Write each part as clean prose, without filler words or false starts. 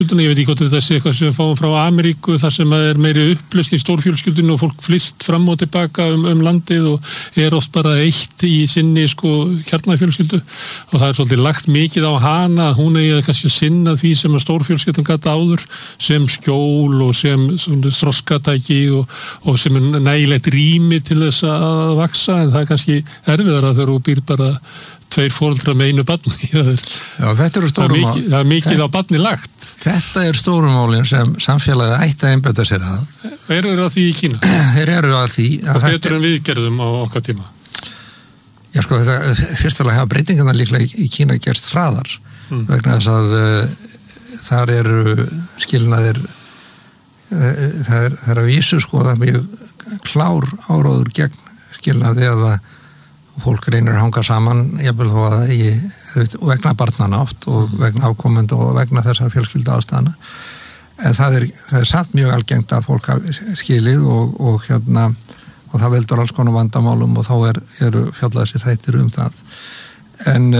ég veit ekki hvort þetta sé eitthvað sem við fáum frá Ameríku, þar sem meiri upplausn í stórfjölskyldunni og fólk flyst fram og tilbaka landið og oft bara eitt í sinni kjarnafjölskyldu og það svolítið lagt mikið á hana, hún kannski sinna því sem að stórfjölskyldan gat áður sem skjól og sem þroskatæki og sem nægilegt rými til þess að vaksa, en það kannski erfiðara þegar þú býr bara 2 foreldrar með einu barni. Já, þetta eru stóru mál. Það er mikið á barni lagt. Þetta er stóru málin sem samfélagið ætti að einbeita sér að. Eru að því í Kína? Þeir eru að því. Og betur en við gerðum á okkar tíma? Já, sko, þetta fyrstulega hafa breytingarna líklega í Kína gerst hraðar vegna þess að þar eru skilnaðir það er að vísu, sko, það er mjög klár áróður gegn skilnaði að fólk reynir að hanga saman jafnvel þó að vegna barnanna oft og vegna afkomenda og vegna þessar fjölskyldu ástæðana en það er samt mjög algengt að fólk hafi skilið og það veldur alls konar vandamálum og þá eru fjallaðs í þættir það en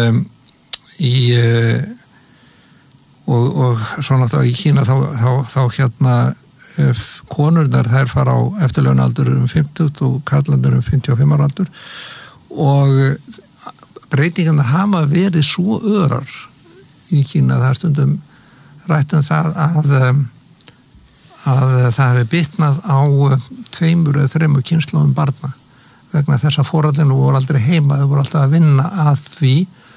og svo náttúrulega í Kína þá konurnar þær fara á eftirlaunaldur 50 og karlandur 55 ára aldur og breytingarnar hafa verið svo örar í Kína það stundum rætt það að það hefði bitnað á 2 eða 3 kynslóðum barna vegna þess að foreldrarnir voru aldrei heima, þau voru alltaf að vinna að því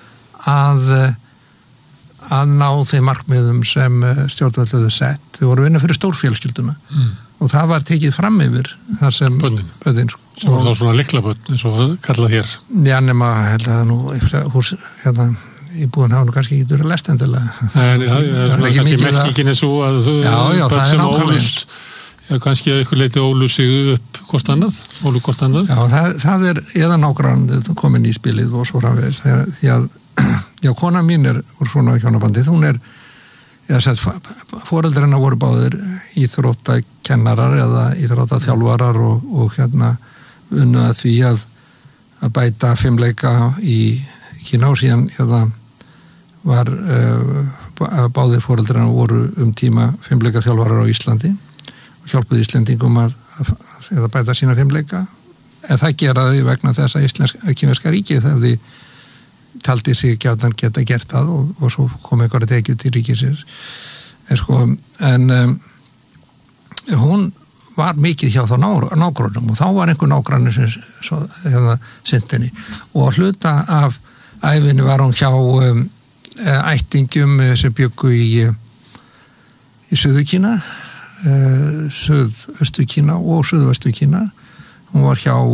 að ná þeim markmiðum sem stjórnvöld höfðu sett, þau voru að vinna fyrir stórfjölskylduna og það var tekið fram yfir þar sem börnin sem var þá svona lyklabörn eins og kallað hér. Já, nema held að nú hús íbúðin hafa nú kannski ekki verið lest endilega. Það er kannski merkingin eins og að börn sem ólust kannski að ykkur leiti ólu sig upp hvort annað. Já, það er eða nágrann komin í spilið og svo framvegis því að kona mín úr svona hjónabandið, hún foreldrarna voru báðir íþróttakennarar eða íþróttaþjálfarar og unnu að því að bæta fimleika í Kína og síðan var báðir foreldrarna voru tíma fimleika þjálfarar á Íslandi og hjálpuði Íslendingum að bæta sína fimleika en það geraði vegna þess að kínverska ríkið hefði taldi sig gjarnan geta gert það og svo kom einhverja tekjur til ríkisins en hún var mikið hjá þá nágrunum og þá var einhver nágranni sem sinnt henni og hluta af ævinni var hún hjá ættingjum sem bjuggu í Suður-Kína Suðaustur-Kína og Suðvestur-Kína hún var hjá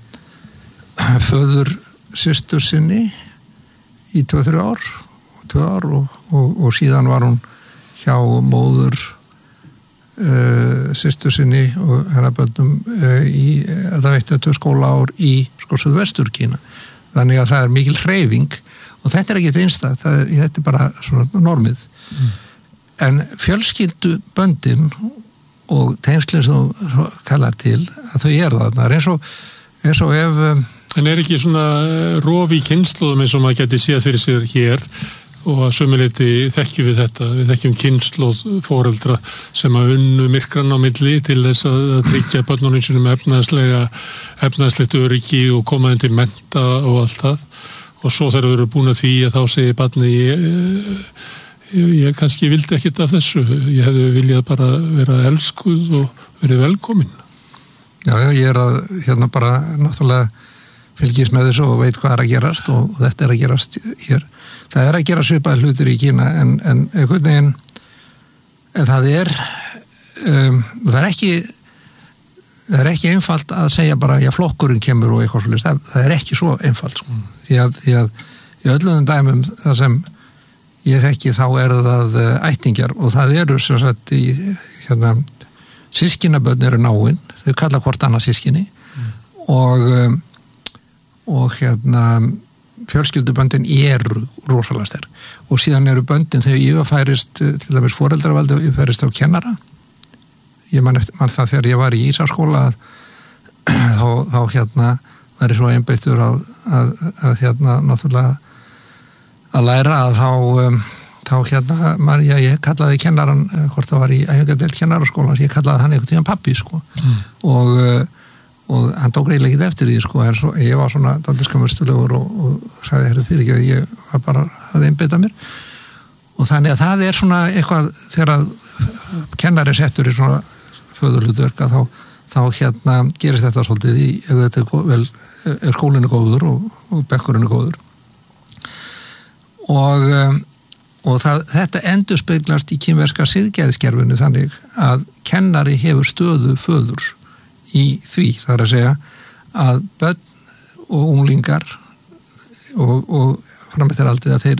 föður systur sinni í 2-3 ár og síðan var hún hjá móður systur sinni og hennar börnum í þetta veitti 2 skólaár í Suðvestur Kína þannig að það er mikil hreyfing og þetta er ekki einstakt, þetta er bara svona normið en fjölskylduböndin og tengslinn sem þú kallar til að þau þarna eins og ef En ekki svona rofi í kynslóðum eins og maður geti séð fyrir sér hér og að sömuleyti þekkjum við þetta, við þekkjum kynslóð foreldra sem að unnu myrkran á milli til þess að tryggja börnunum sínum efnahagslegt öryggi og koma þeim til mennta og allt það og svo þegar þau eru búin að því að þá segir barni ég kannski vildi ekkit af þessu, ég hefði viljað bara vera elskuð og verið velkomin. Já, ég að bara náttúrulega fylgist með þessu og veit hvað að gerast og þetta að gerast hér. Það að gera svipaði hlutir í Kína en einhvern veginn en það er ekki einfalt að segja bara já flokkurinn kemur og eitthvað svolítið, það er ekki svo einfalt því að í öllum dæmum það sem ég þekki þá það ættingjar og það eru sem sagt í systkinabörn eru náin, þau kalla hvort annað systkini og fjölskylduböndin eru rosalega sterk og síðan eru böndin þegar yfirfærist til dæmis foreldravaldi yfirfærist á kennara ég man það þegar ég var í Ísaskóla þá var ég svo einbeittur að náttúrulega að læra að þá ég kallaði kennaran, hvort það var í æfingadeild kennaraskólans, ég kallaði hann einhvern tíðan pappi, sko. Og hann tók eiginlega ekki eftir því, sko, en svo, ég var svona dálítið skammarstulegur og sagði, herðu fyrir ekki að ég var bara að einbeita mér. Og þannig að það svona eitthvað, þegar kennari settur í svona föðurhlutverk, þá gerist þetta svolítið ef þetta ef skólinn er góður og bekkurinn er góður. Og þetta endurspeglast í kínverska siðgæðiskerfinu þannig að kennari hefur stöðu föður í því, það er að segja að börn og unglingar og frameftir aldrei að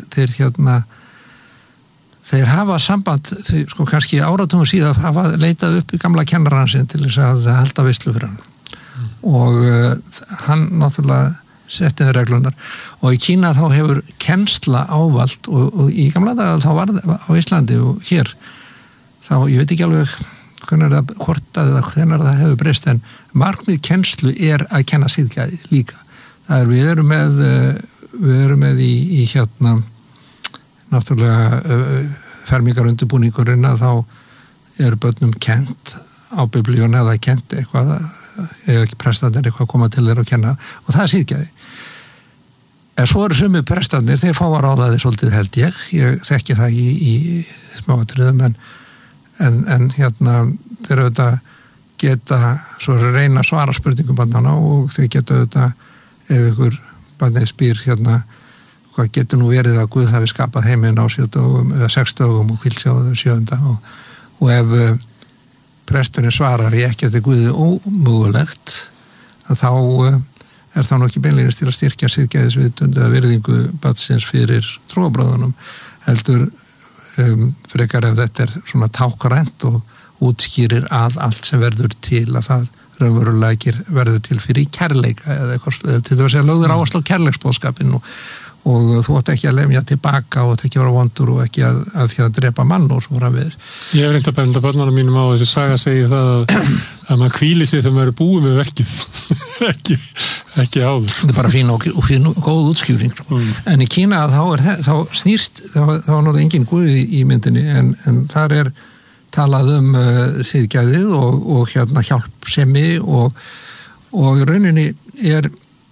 þeir hafa samband, sko kannski áratugum síðan hafa leitað upp í gamla kennarann sinn til þess að halda veislu fyrir hann. Og hann náttúrulega setti reglunar og í Kína þá hefur kennsla ávalt og í gamla daga þá var það á Íslandi og hér þá, ég veit ekki alveg hvenær það hefur breyst en markmið kennslu að kenna siðgæði líka. Við erum með í náttúrulega fermingarundirbúningurinn að þá eru börnum kennt á biblíun eða kennt eitthvað eða ekki prestandir eitthvað að koma til þeir og kenna og það er siðgæði. En svo eru sumir prestandir, þeir fá að ráða þið svolítið held ég þekki það í smáatriðum en þeir auðvitað geta svo reyna að svara spurningum barnanna og þeir geta auðvitað ef ykkur barnið spyr hvað getur nú verið að Guð hafi skapað heiminn á 7 dögum eða 6 dögum og hvílt sér á þau 7. og ef presturinn svarar ég ekki að þetta Guði ómögulegt að þá er það nú ekki beinlegis til að styrkja siðgæðisvitund eða virðingu barnsins fyrir trúarbröðunum heldur frekar ef þetta er svona tákrænt og útskýrir að allt sem verður til að það raunverulega verður til fyrir kærleika eða eitthvað til þess að lögður áherslu á kærleiksboðskapinn og þú átt ekki að lemja tilbaka og ekki vera vondur og ekki að drepa mann og svo framvegis. Ég hef reynt að benda börnunum mínum á þessi saga segir það að maður hvíli sig þegar maður er búið með verkið ekki áður. Þetta er bara fín og góð útskýring. En í Kína þá snýrst þá náttúrulega engin Guð í myndinni en þar er talað siðgæðið og hjálpsemi og rauninni er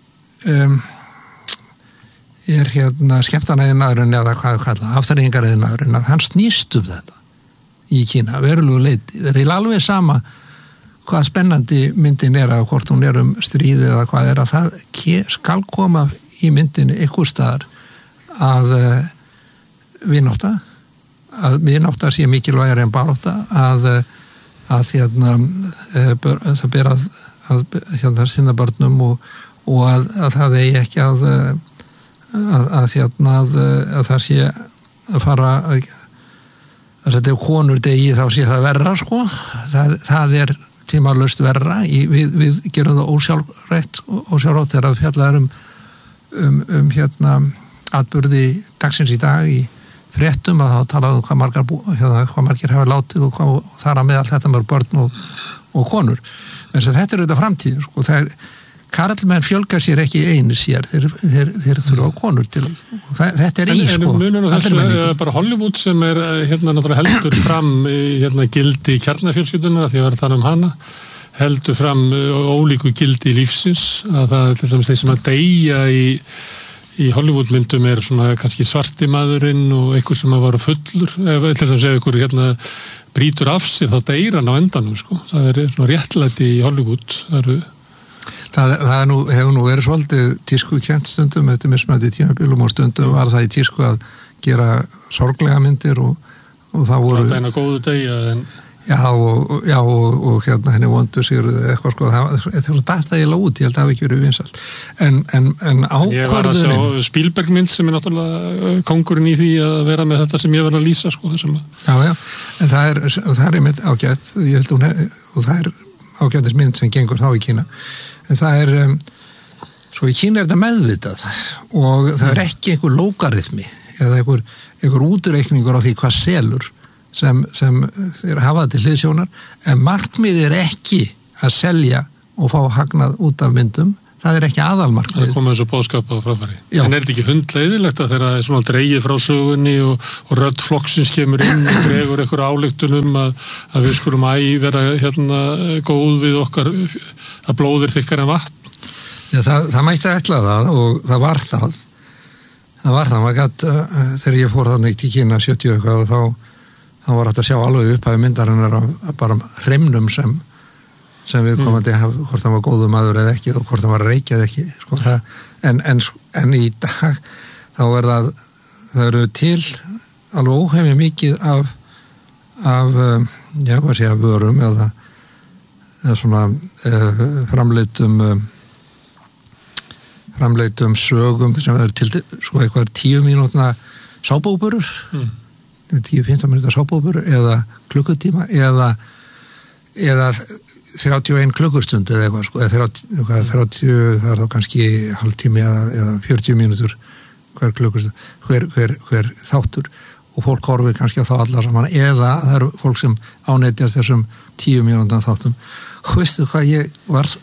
skemmtanaiðnaðurinn eða hvað kalla, afþreyingariðnaðurinn að hann snýst þetta í Kína, verulegu leyti. Það er alveg sama hvað spennandi myndin er að hvort hún er stríði eða hvað er að það skal koma í myndinni einhver staðar að vinátta sé mikilvægari en barátta að það ber að sinna börnum og að það eigi ekki að það sé að fara að þetta konur degi þá sé það verra sko það er tímalaust verra við gerum það ósjálfrátt þegar að fjallar atburði dagsins í dag í fréttum að þá talaðu hvað margir hafa látið og þar að meðal þetta með börn og konur þess að þetta er auðvitað framtíð sko það er karlmenn fjölga sér ekki einu sér þeir þurfa konur til þetta er sko munum þessu bara Hollywood sem er náttúrulega heldur fram gildi kjarnafjölskyldunnar því að vera að tala hana heldur fram ólíku gildi lífsins að það er til dæmis þeir sem að deyja í Hollywood myndum er svona kannski svarti maðurinn og einhver sem að vara fullur til dæmis ef einhver brýtur af sig þá deyr hann á endanum sko það er svona réttlæti í Hollywood Það hefur nú verið svolítið tísku kjent stundum, þetta mismætti tímabilum og stundum var það í tísku að gera sorglega myndir og það voru... Það er eina góðu degja en... Já, og henni vondu sér eitthvað sko, það er þetta ég lág út, ég held að það hafi ekki verið vinsælt. En ákvörðunin... Ég var að sjá Spielberg mynd sem er náttúrulega kóngurinn í því að vera með þetta sem ég var að lýsa sko þessum að... Já, en það er einmitt ágætt, ég held og það er ágættis mynd sem gengur þá í Kína. En það er, svo í Kína er þetta meðvitað og það er ekki einhver lógaritmi eða einhver útreikningur á því hvað selur sem þeir hafa til hliðsjónar en markmið er ekki að selja og fá hagnað út af myndum það er ekki aðalmarkmið. Það koma þessu boðskap á framfæri. Já. En er þetta ekki hundleiðilegt að þeirra er svona dregið frá sögunni og rödd flokksins kemur inn og dregur einhver ályktunum að við skulum vera góð við okkar að blóðir þykkar en vatn? Já, það mætti ætla það og það var það. Maður gat, þegar ég fór þannig til Kína 70 eitthvað þá var hægt að sjá alveg upphæfi myndarinnar af bara hreimnum sem við komandi hvort hann var góðu maður eða ekki og hvort hann var að reykja eða ekki sko. En í dag þá það eru til alveg óhefði mikið af vörum eða svona framleitum sögum sem er til sko eitthvað 10 mínútna sábóburur 10-15 mínúta sábóburur eða klukkutíma eða 31 klukkustund eða eitthvað sko, eða 30 það er þá kannski hálftími eða 40 mínútur hver klukkustund, hver þáttur og fólk horfir kannski á þá alla saman eða það eru fólk sem ánetjast þessum 10 mínútan þáttum og veistu hvað ég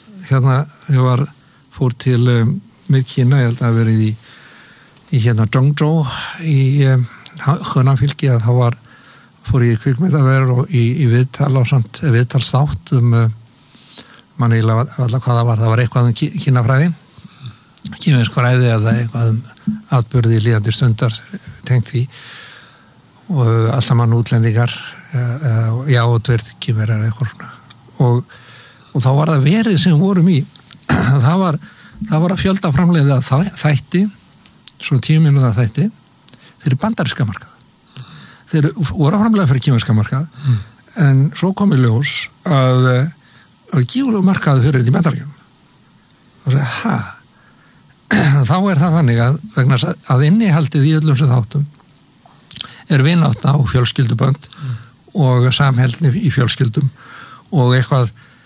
fór til með Kína, ég held að verið í Zhengzhou í Hönanfylki að það fór ég kvikmyndaver og í viðtalsþátt mann eiginlega allar hvað það var eitthvað Kínafræði kínversku ræði eða eitthvað atburði líðandi stundar tengt því og allt saman útlendingar og tveir kínverjar eitthvað og þá var það verið sem vorum í það var að fjölda framleiða þætti svona 10 mínúta þætti fyrir bandaríska markað þeir voru að framleiða fyrir kínverska markað en svo kom í ljós að gífurlegu markaðu fyrir þetta í Bandaríkjunum og sagði, þá er það þannig vegna að innihaldið í öllum sem þáttum er vinátta og fjölskyldubönd og samheldni í fjölskyldum og eitthvað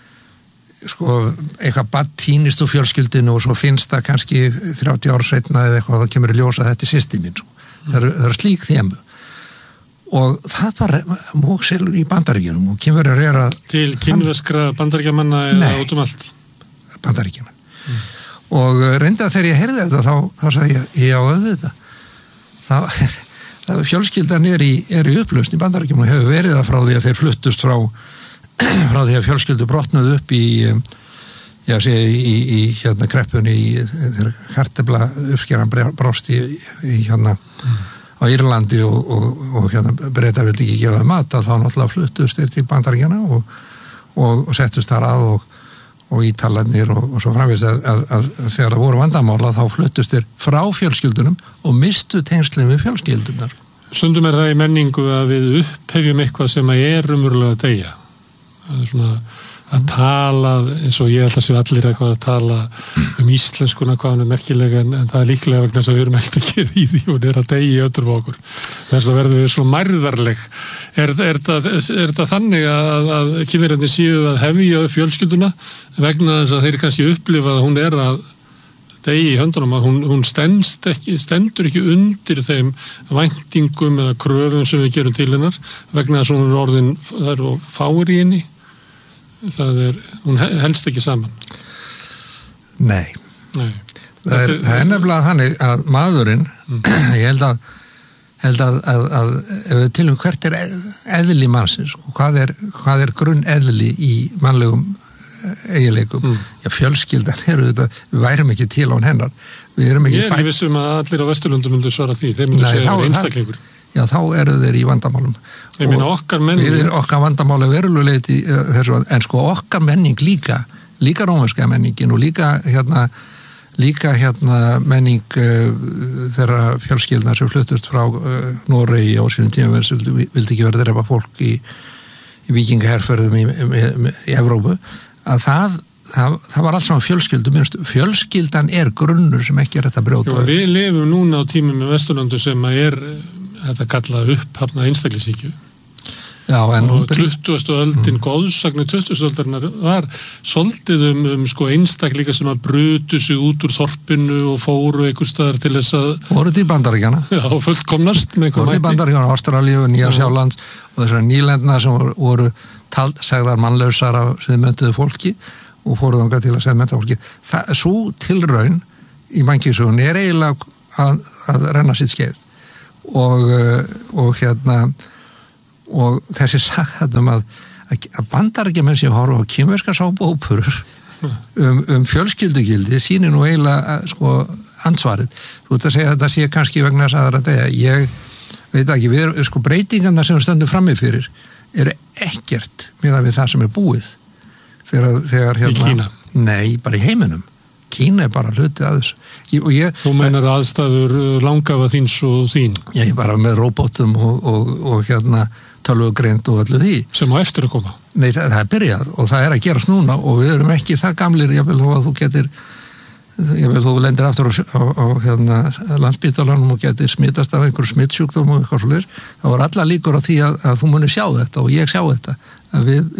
barn týnist úr fjölskyldinu og svo finnst það kannski 30 ára seinna eða eitthvað það kemur í ljós að þetta er systir mín það er slík þemu og það var mókselur í Bandaríkjunum og kynverjar að til kínverskra bandaríkjamanna eða út allt Bandaríkjaman og reynda þegar ég heyrði þetta þá sagði ég á auðvitað það fjölskyldan er í upplausn í Bandaríkjunum og hefur verið það frá því að þeir fluttust frá því að fjölskyldu brotnuð upp í kreppunni þegar kartefla uppskeran brást í á Írlandi og Breta vildi ekki gefa mat að þá náttúrulega fluttust þeir til Bandaríkjanna og settust þar að og Ítalarnir og svo framvegis að þegar það voru vandamála þá fluttust þeir frá fjölskyldunum og mistu tengslinn við fjölskyldunar. Stundum er það í menningu að við upphefjum eitthvað sem er umurlega að deyja. Það er svona að tala eins og ég held að sé allir eitthvað að tala íslenskuna hvað hann er merkilega en það er líklega vegna þess að við erum ekkert að gera í því og það er að deyja í öllum okkur þess að verðum við svo mærðarleg er það þannig að kynverjarnir séu að hefja fjölskylduna vegna þess að þeir kannski upplifa að hún er að deyja í höndunum að hún stendur ekki undir þeim væntingum eða kröfum sem við gerum til hennar vegna þess að hún er orðin það er fáir í henni hún helst ekki saman. Nei. Það er nefnilega þannig að maðurinn, ég held að ef við tilum hvert er eðli mannsins, hvað er grunn eðli í mannlegum eiginleikum, fjölskyldan við værum ekki til án hennar. Ég er ekki vissum að allir á Vesturlundum myndu svara því, þeir myndu segja einstaklingur. Já, þá eru þeir í vandamálum. Ég meina okkar menning. Okkar vandamáli veruleiti þessu, en sko okkar menning líka rómverska menningin og líka menning þeirra fjölskyldna sem fluttust frá Noregi á sínum tíma vildi ekki vera drepa fólk í víkingaherferðum í Evrópu, að það var allt saman fjölskyldan er grunnur sem ekki er þetta brjóta. Við lifum núna á tímum með Vesturlundu sem að þetta kallað upphafna einstaklingshyggju. Já, og 20. öldin góðsagnir 20. öldarinnar var soldið sko einstaklinga sem að brutu sig út úr þorpinu og fóru einhvers staðar til þess að voru til Bandaríkjana. Já, fullkomnast með voru til Bandaríkjana, Ástralíu, Nýja-Sjálands og þessar nýlendna sem voru sagðar mannlausar af sem möntuðu fólki og fóru þangað til að segja menntafólki. Svo tilraun í mannkynssögunni eiginlega að renna sitt skeið og þessi sagðum að Bandaríkjamenn sem horfa á kínverska sápuóperur fjölskyldugildi sýnir nú eiginlega ansvarið. Þú ert að segja að þetta sé kannski vegna þess aðra degja. Ég veit ekki, breytingarna sem við stöndum frammi fyrir eru ekkert miðað við það sem er búið. Þegar í Kína? Nei, bara í heiminum. Kína bara hluti að þessu. Þú meinar aðstæður langafa þíns og þín? Ég bara með róbótum og tölvugreind og öllu því. Sem á eftir að koma? Nei, það er byrjað og það er að gerast núna og við erum ekki það gamlir, ég vil þó að þú lendir aftur á Landspítalanum og getur smitast af einhverju smittsjúkdóm og eitthvað svolítið, þá var alla líkur á því að þú munir sjá þetta og ég sjá þetta. Að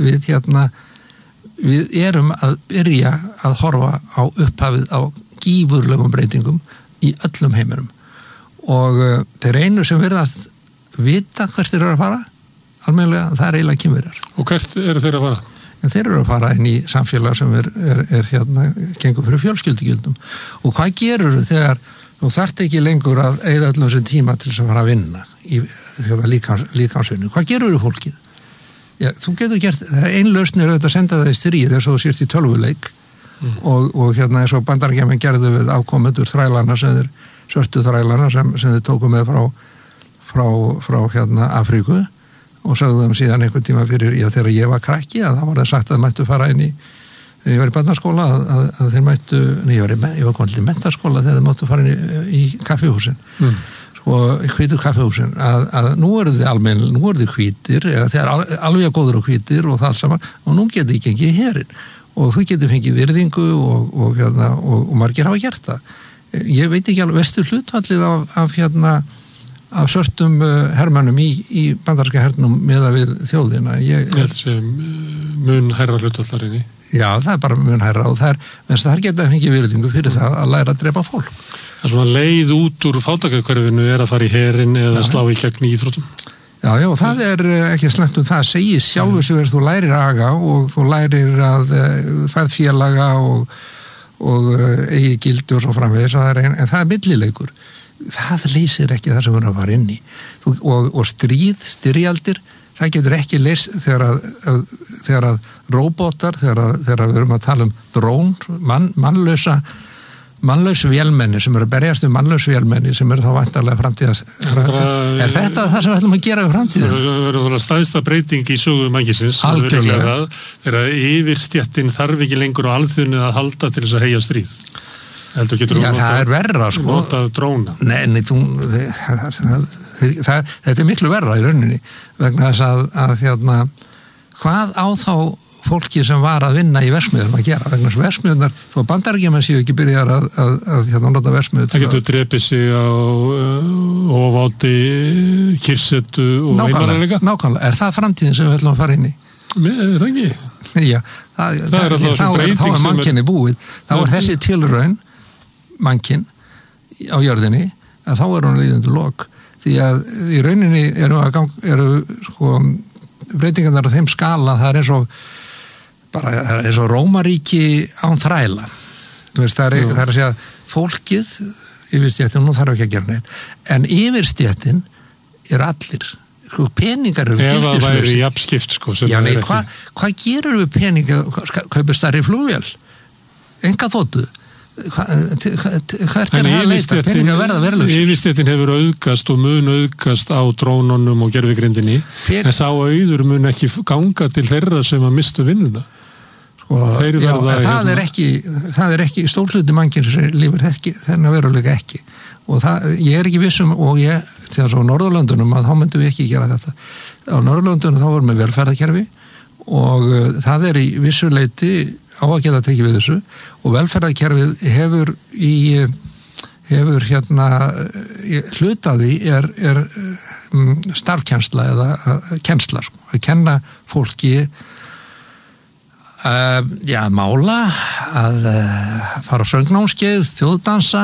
við erum að byrja að horfa á upphafið á gífurlegum breytingum í öllum heiminum og þeir einu sem virðast vita hvert þeir eru að fara almennilega, það er eiginlega Kínverjar. Og hvert eru þeir að fara? En þeir eru að fara inn í samfélag sem er gengur fyrir fjölskyldugildum. Og hvað gerur þegar þú þarft ekki lengur að eyða öllum þessum tíma til þess að fara að vinna í líkamsvinnu? Hvað gerur fólkið? Já, þú getur gert, það er ein lausn að senda það í stríð þess að þú sért í tölvuleik og eins og Bandaríkjamenn gerðu við afkomendur þrælana svörtu þrælana sem þeir tóku með frá Afríku og sagðu þeim síðan einhvern tíma fyrir, þegar ég var krakki að það var það sagt að mættu fara inn þegar ég var í barnaskóla að þeir mættu, ég var komin til menntaskóla þegar þeir máttu fara inn í kaffihúsin og hvítur kaffihúsin að nú eru þið hvítir eða þeir alveg góður og hvítir og það saman og nú getur þið gengið í herinn og þú getur fengið virðingu og margir hafa gert það. Ég veit ekki alveg vestur hlutfallið af svörtum hermannum í bandaríska hernum meða við þjóðina. Ég held sem mun hærra hlutvallarinni. Já, það er bara mun hærra og það geta fengið virðingu fyrir það að læra að drepa fólk. Það er svona leið út úr fátækrahverfinu að fara í herinn eða slá í gegn í íþróttum. Já, það er ekki slæmt það segir sjálfur sem þú lærir aga og þú lærir að færð félaga og eigi gildi og svo framvegis en það er millileikur. Það leysir ekki það sem við erum að fara inn í og styrjaldir það getur ekki leyst þegar að róbótar, þegar við erum að tala drón, mannlaus vélmenni sem eru að berjast mannlaus vélmenni sem eru þá væntanlega framtíðas er þetta það sem við ætlum að gera í framtíðin? Það verður staðista breyting í sögu mannkynssins þegar yfirstéttin þarf ekki lengur á alþjóðinu að halda til þess að heyja stríð. Það er verra notað dróna. Nei, þetta er miklu verra í rauninni vegna þess að hvað á þá fólki sem var að vinna í versmiðum að gera vegna þess versmiðunar, þó Bandaríkjamenn séu ekki byrjar að nota versmiðu það getur drepið sig á ofaáti kyrsetu og einmannalega. Nákvæmlega, er það framtíðin sem við ætlum að fara inn í? Er það ekki? Já, þá er mannkynni búið þá er þessi tilraun mannkinn á jörðinni að þá er hún líðandi lok því að í rauninni eru breytingarnar á þeim skala það er eins og Rómaríki án þræla það er að segja fólkið yfirstéttin, nú þarf ekki að gera neitt en yfirstéttin er allir peningar eru gildislega ef það væri jafnskipt hvað gerur við peninga kaupir stærri flugvél enga þóttu hvert er það að leita peninga verða verðlaus yfirstéttin hefur auðgast og mun auðgast á drónunum og gervigrindinni en sá auður mun ekki ganga til þeirra sem að mistu vinnuna það er ekki stórhluti mannkins lífur þennan verulega ekki og ég er ekki vissum og þegar svo á Norðurlöndunum að þá myndum við ekki gera þetta á Norðurlöndunum þá vorum við velferðarkerfi og það er í vissuleiti á að geta tekið við þessu og velferðarkerfið hefur hlutaði er starfkennsla eða kennsla að kenna fólki að mála að fara á söngnámskeið þjóðdansa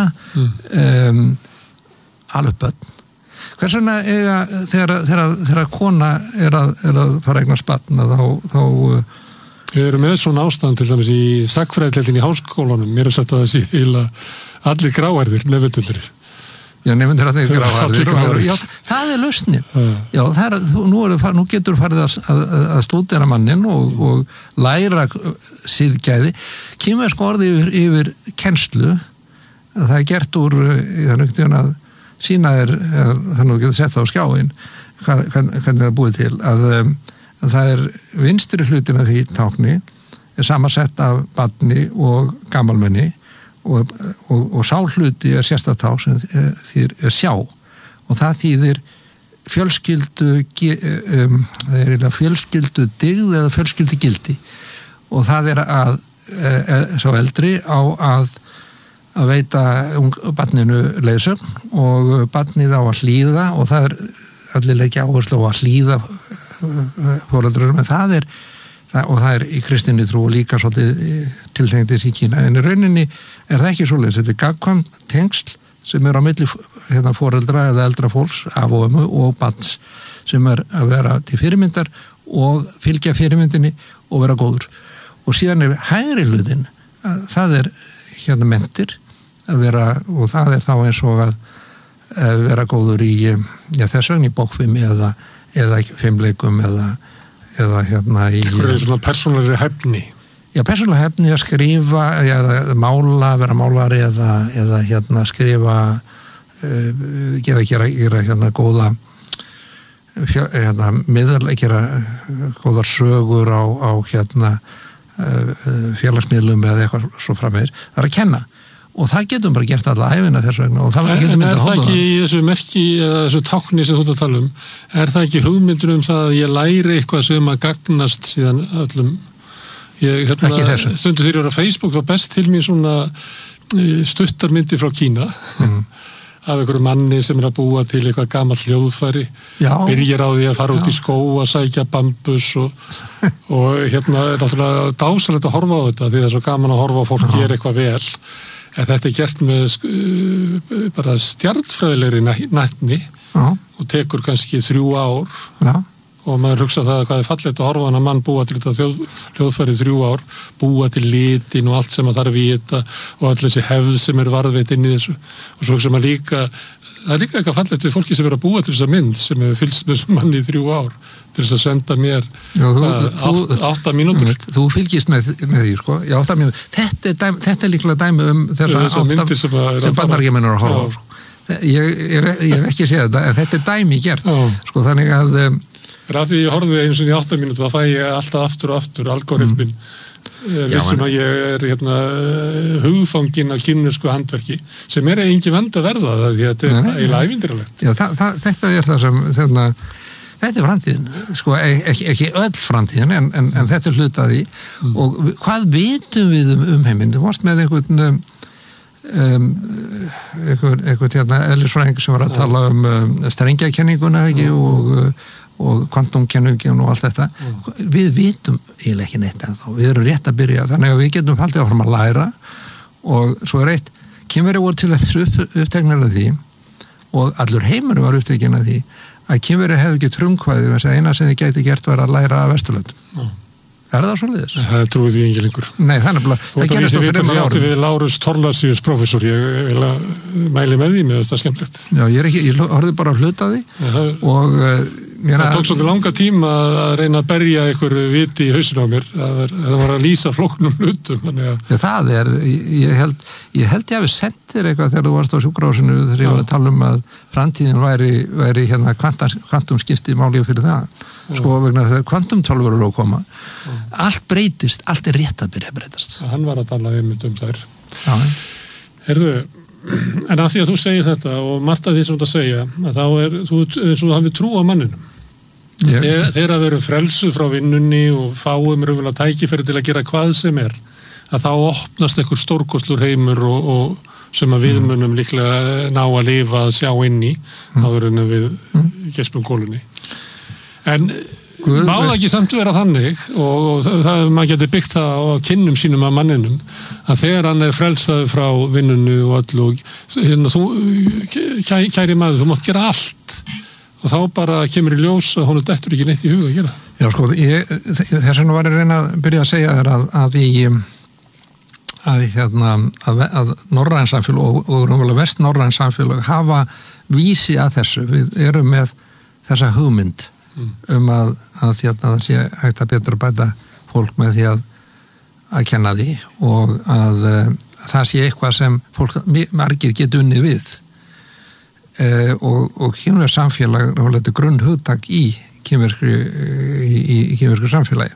alveg börn hvers vegna þegar kona er að fara að eignast barn þá Við erum með svona ástand til dæmis í sagnfræðideildinni í háskólanum. Mér er sagt að það sé eiginlega allir gráhærðir, nefnendur. Já, nefndir að þeir gráhærðir. Já, það lausnin. Já, nú getur farið að stúdera mannin og læra siðgæði. Kínversk orði yfir kennslu, það er gert úr, að sína þannig að þú getur sett það á skjáin, hvernig það er búið til, að það er vinstri hlutin af því tákni er samansett af barni og gamalmenni og sá hluti er sérstakt tákn sem þýðir sjá og það þýðir fjölskyldu dygð eða fjölskyldu gildi og það er að sá eldri á að veita barninu leiðsögn og barnið á að hlýða og það er allir leikja áherslu á að hlýða foreldrar, en það er í kristinni trú og líka svolítið tiltengtis í Kína, en í rauninni er það ekki svoleiðis, þetta er gagnkvæm tengsl sem er á milli foreldra eða eldra fólks af og ömmu og barns sem er að vera til fyrirmyndar og fylgja fyrirmyndinni og vera góður og síðan er hægri hlutin, það er mentir að vera, og það er þá eins og að vera góður í þess vegna í bókfimi eða fimmleikum eða í... Hvað er svona persónulegri hæfni? Já, persónulegri hæfni að skrifa, eða mála, vera málari eða skrifa, gera góða, gera góðar sögur á félagsmiðlum eða eitthvað svo framvegis. Það er að kenna. Og það getum bara gert alla æfina þess vegna og það getum myndið að hóða það. En er það ekki í þessu merki eða þessu tákni sem þú ert að tala er það ekki hugmyndur það að ég læri eitthvað sem að gagnast síðan öllum? Ekki þessu. Stundu þegar ég var á Facebook þá best til mér svona stuttarmyndi frá Kína af einhverju manni sem er að búa til eitthvað gamalt hljóðfæri, byrjar á því að fara út í skó að sækja bambus og er náttúrulega dásalegt að horfa á þetta því það er svo gaman að horfa á fólk gera eitthvað vel. En þetta er gert með bara stjarnfræðilegri nætni og tekur kannski 3 ár og maður hugsa það hvað er fallegt að horfa hann að mann búa til þetta hljóðfæri 3 ár, búa til litin og allt sem að þarf í þetta og allir þessi hefð sem er varðveit inn í þessu og svo sem að líka, það er líka eitthvað fallegt við fólki sem er að búa til þessa mynd sem hefur fylgst með þessum manni í 3 ár til þess að senda mér 8 mínútur. Þú fylgist með því, sko, í 8 mínútur. Þetta er líklega dæmi þessar myndir sem bandaríkjamenn eru að horfa á. Ég hef ekki séð þetta, en þetta er dæmi gert. Sko, þannig að... Því ég horfði eins og í 8 mínútur, þá fæ ég alltaf aftur og aftur, algoritminn vissum að ég er hugfanginn af kínversku handverki, sem er engin vend að verða það, því að þetta er eiginlega ævintýralegt. Já, þetta er það sem... Þetta er framtíðin, sko, ekki öll framtíðin, en þetta er hlutaði og hvað vitum við heiminn? Þú varst með einhvern eðlisfræðing sem var að tala strengjakenninguna og kvantumkenninguna og allt þetta. Við vitum eiginlega ekki neitt ennþá, við erum rétt að byrja, þannig að við getum haldið áfram að læra og svo er eitt, Kínverjar voru til þess uppteknir af því og allur heimur var upptekinn af því að Kínverjar hefðu ekki frumkvæði þess að eina sem þið gæti gert var að læra af Vesturlöndum. Er það svoleiðis? Það trúið því ekki lengur. Nei, það er bara... Það gerist á 3 árum. Ég átti við Lárus Thorlacius prófessor, ég vil að mæli með því, mér finnst það skemmtilegt. Já, ég horfði bara að hluta á því og... Það tók svolítið langa tíma að reyna að berja einhver viti í hausinu á mér. Það var að lýsa flóknum hlutum. Það er, ég held ég hafi sent þér eitthvað þegar þú varst á sjúkrahúsinu þegar ég var að tala að framtíðin væri kvantumskipti málið fyrir það. Sko vegna þegar kvantumtölvur eru að koma. Allt breytist, allt er rétt að byrja að breytast. Hann var að tala einmitt þær. Herðu, en að því að þú segir þetta og margt af því sem þú segja, að þá þú hafið trú á manninum. Þegar að veru frelsuð frá vinnunni og fáum raunverulega tækifæri til að gera hvað sem er, að þá opnast einhver stórkostlur heimur og sem að við munum líklega ná að lifa að sjá inn í áður en við gespum kólunni. En má það ekki samt vera þannig og maður getur byggt það á kynnum sínum af manninum að þegar hann er frelsaður frá vinnunni og öllu og þú, kæri maður, þú mátt gera allt og þá bara kemur í ljós að honum dettur ekki neitt í huga að gera. Já, sko, þess vegna var ég að reyna að byrja að segja þér að norræn samfélag og raunverulega vestnorræn samfélag hafa vísi að þessu. Við erum með þessa hugmynd að það sé hægt að betra bæta fólk með því að kenna því og að það sé eitthvað sem fólk margir geta unnið við og kynversk samfélag er grunnhugtak í kínversku samfélagi.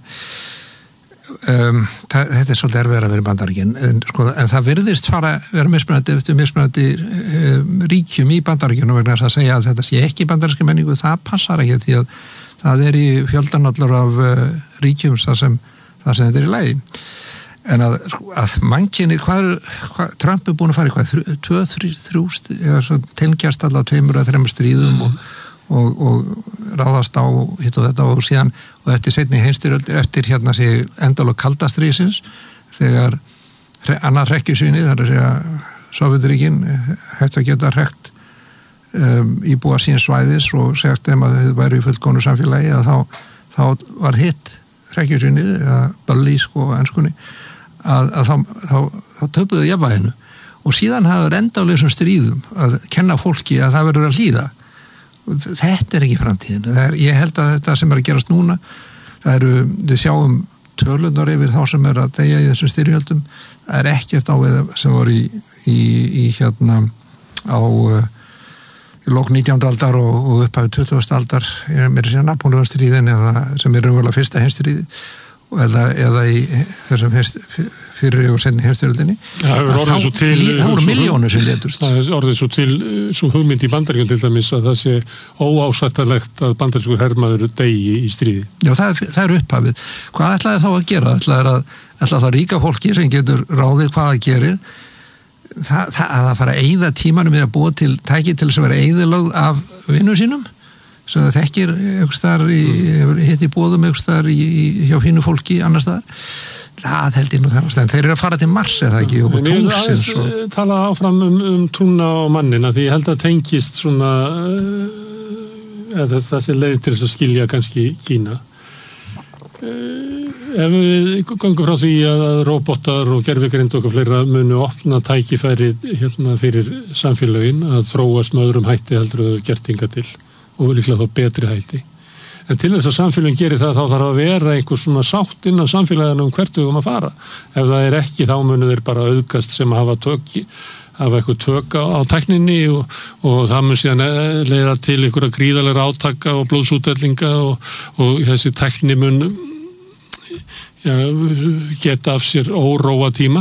Þetta er svolítið erfiðara að vera í Bandaríkin en það virðist vera mismunandi eftir mismunandi ríkjum í Bandaríkjunum vegna þess að segja að þetta sé ekki bandaríska menningu, það passar ekki því að það er í fjöldanallur af ríkjum þar sem þetta er í lagi. En að mannkyni, Trump er búin að fara í 2-3 tengjast allavega 2-3 stríðum og ráðast á hitt og þetta og síðan og eftir seinni heimsstyrjöld eftir sig endalok kaldastríðsins þegar annað hrekkjusvíni þar að segja Sovétríkin hægt að geta hrekt íbúa sín svæðis og segast að þau væri í fullkomnu samfélagi að þá var hitt hrekkjusvíni eða bully sko á enskunni að þá töpuðu jafnvæginu og síðan hafður endalausum stríðum að kenna fólki að það verður að hlýða. Þetta er ekki framtíðin. Ég held að þetta sem er að gerast núna, við sjáum tölunar yfir þá sem er að deyja í þessum styrjöldum, það er ekkert á við sem voru í á lok 19. aldar og upphafið 20. aldar, mér sér Napóleonstríðin sem er raunverulega fyrsta heimsstríði eða í þessum fyrir og seinni heimsstyrjöldinni. Það voru milljónir sem létust. Það er orðið svo til svo hugmynd í Bandaríkjunum til dæmis að það sé óásættanlegt að bandarískur hermaður deyji í stríði. Já, það er upphafið. Hvað ætlaði þá að gera? Ætlaði það ríka fólki sem getur ráðið hvað það gerir að það fara að eyða tímanum með að búa til tæki til þess að vera eyðilögð af vinnum sínum sem það þekkir einhvers staðar hitt í boðum einhvers staðar hjá fínu fólki annars staðar. Það held ég nú þennast, en þeir eru að fara til Mars er það ekki og tunglsins. Ég vil tala áfram trúna á mannina því ég held að tengist svona það sé leið til þess að skilja kannski Kína. Ef við gangum frá því að robotar og gervigreind og fleira munu opna tækifæri fyrir samfélögin að þróast með öðrum hætti heldur þau gert hingað til og líklega þá betri hætti. En til þess að samfélagin gerir það þá þarf að vera einhver svona sátt innan samfélaginu hvert við að fara. Ef það er ekki þá munu þeir bara auðgast sem að hafa eitthvað tök á tækninni og það mun síðan leiða til einhverja gríðarlega átaka og blóðsútdellinga og þessi tækni mun geta af sér óróa tíma.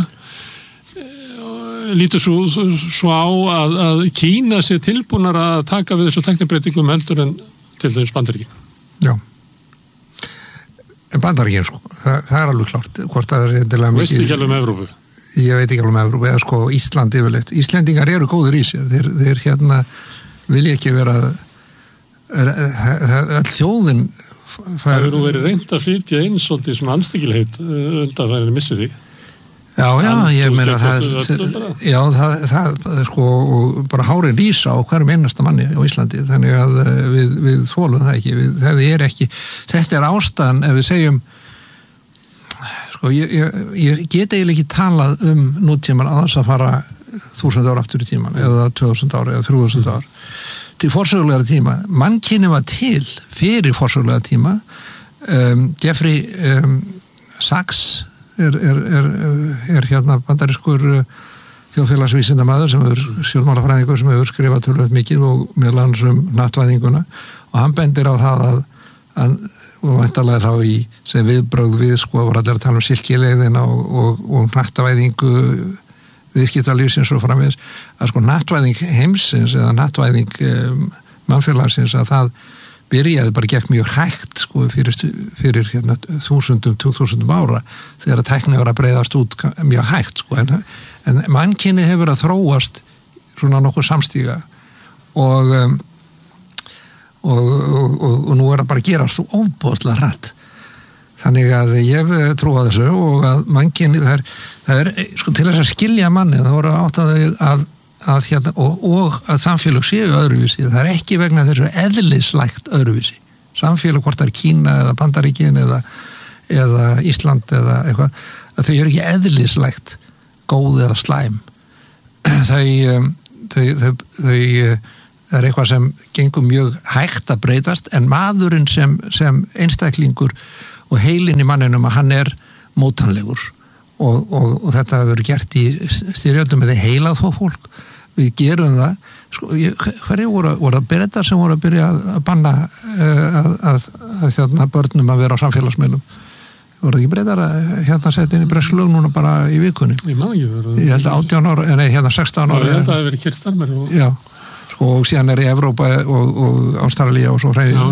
Lítur svo á að Kína sé tilbúnar að taka við þessu tæknibreytingum heldur en til þess Bandaríkin. Já. En Bandaríkin sko, það er alveg klart hvort það er eitthvað mikið. Veistu ekki alveg um Evrópu? Ég veit ekki alveg um Evrópu, eða sko Ísland yfirleitt. Íslendingar eru góður í sér, þeir vilja ekki vera all þjóðin Það hefur nú verið reynt að flytja inn svolítið svona anstíkilheit undanfærinni missir því. Já, ég meina það sko bara hárið rísa á hverjum einasta manni á Íslandi, þannig að við þolum það ekki, þetta er ástæðan ef við segjum sko, ég get eiginlega ekki talað nútíman að þess að fara 1000 ára aftur í tíman, eða 2000 ára eða 3000 ára til forsögulega tíma. Mannkyni var til fyrir forsögulega tíma. Jeffrey Sachs er bandarískur þjóðfélagsvísindamaður sem stjórnmálafræðingur sem hefur skrifað töluvert mikið og meðal annars hnattvæðinguna og hann bendir á það að og væntanlega þá í sem viðbrögð við sko var allir að tala silkileiðina og hnattvæðingu viðskiptalífsins og framvegis að sko hnattvæðing heimsins eða hnattvæðing mannfélagsins að það byrjaði bara gekk mjög hægt sko fyrir 1000-2000 ára þegar að tækni var að breiðast út mjög hægt sko en mannkyni hefur að þróast svona nokkuð samstíga og nú er það bara að gera svo óbóðslega hratt. Þannig að ég trúa þessu og að mannkyni það er sko til þess að skilja manni þá voru átt að og að samfélag séu öðruvísi. Það er ekki vegna þessu eðlislægt öðruvísi. samfélag, hvort það Kína eða Bandaríkin eða Ísland eða eitthvað, að þau eru ekki eðlislægt góð eða slæm. Þau er eitthvað sem gengur mjög hægt að breytast, en maðurinn sem einstaklingur og heilinn í manninum, að hann er mótanlegur og þetta hefur verið gert í styrjöldum með heilað þó fólk. Við gerum það. Sko, hverju voru að Bretar sem voru að byrja að banna að börnum að vera á samfélagsmiðlum? Voru ekki Bretar að setja inn í bresklög núna bara í vikunni? Ég má ekki verið. Ég held að 18 ára, nei, 16 ára. Þetta hefur verið kyrst þar með. Já, sko, og síðan í Evrópa og Ástralía og svo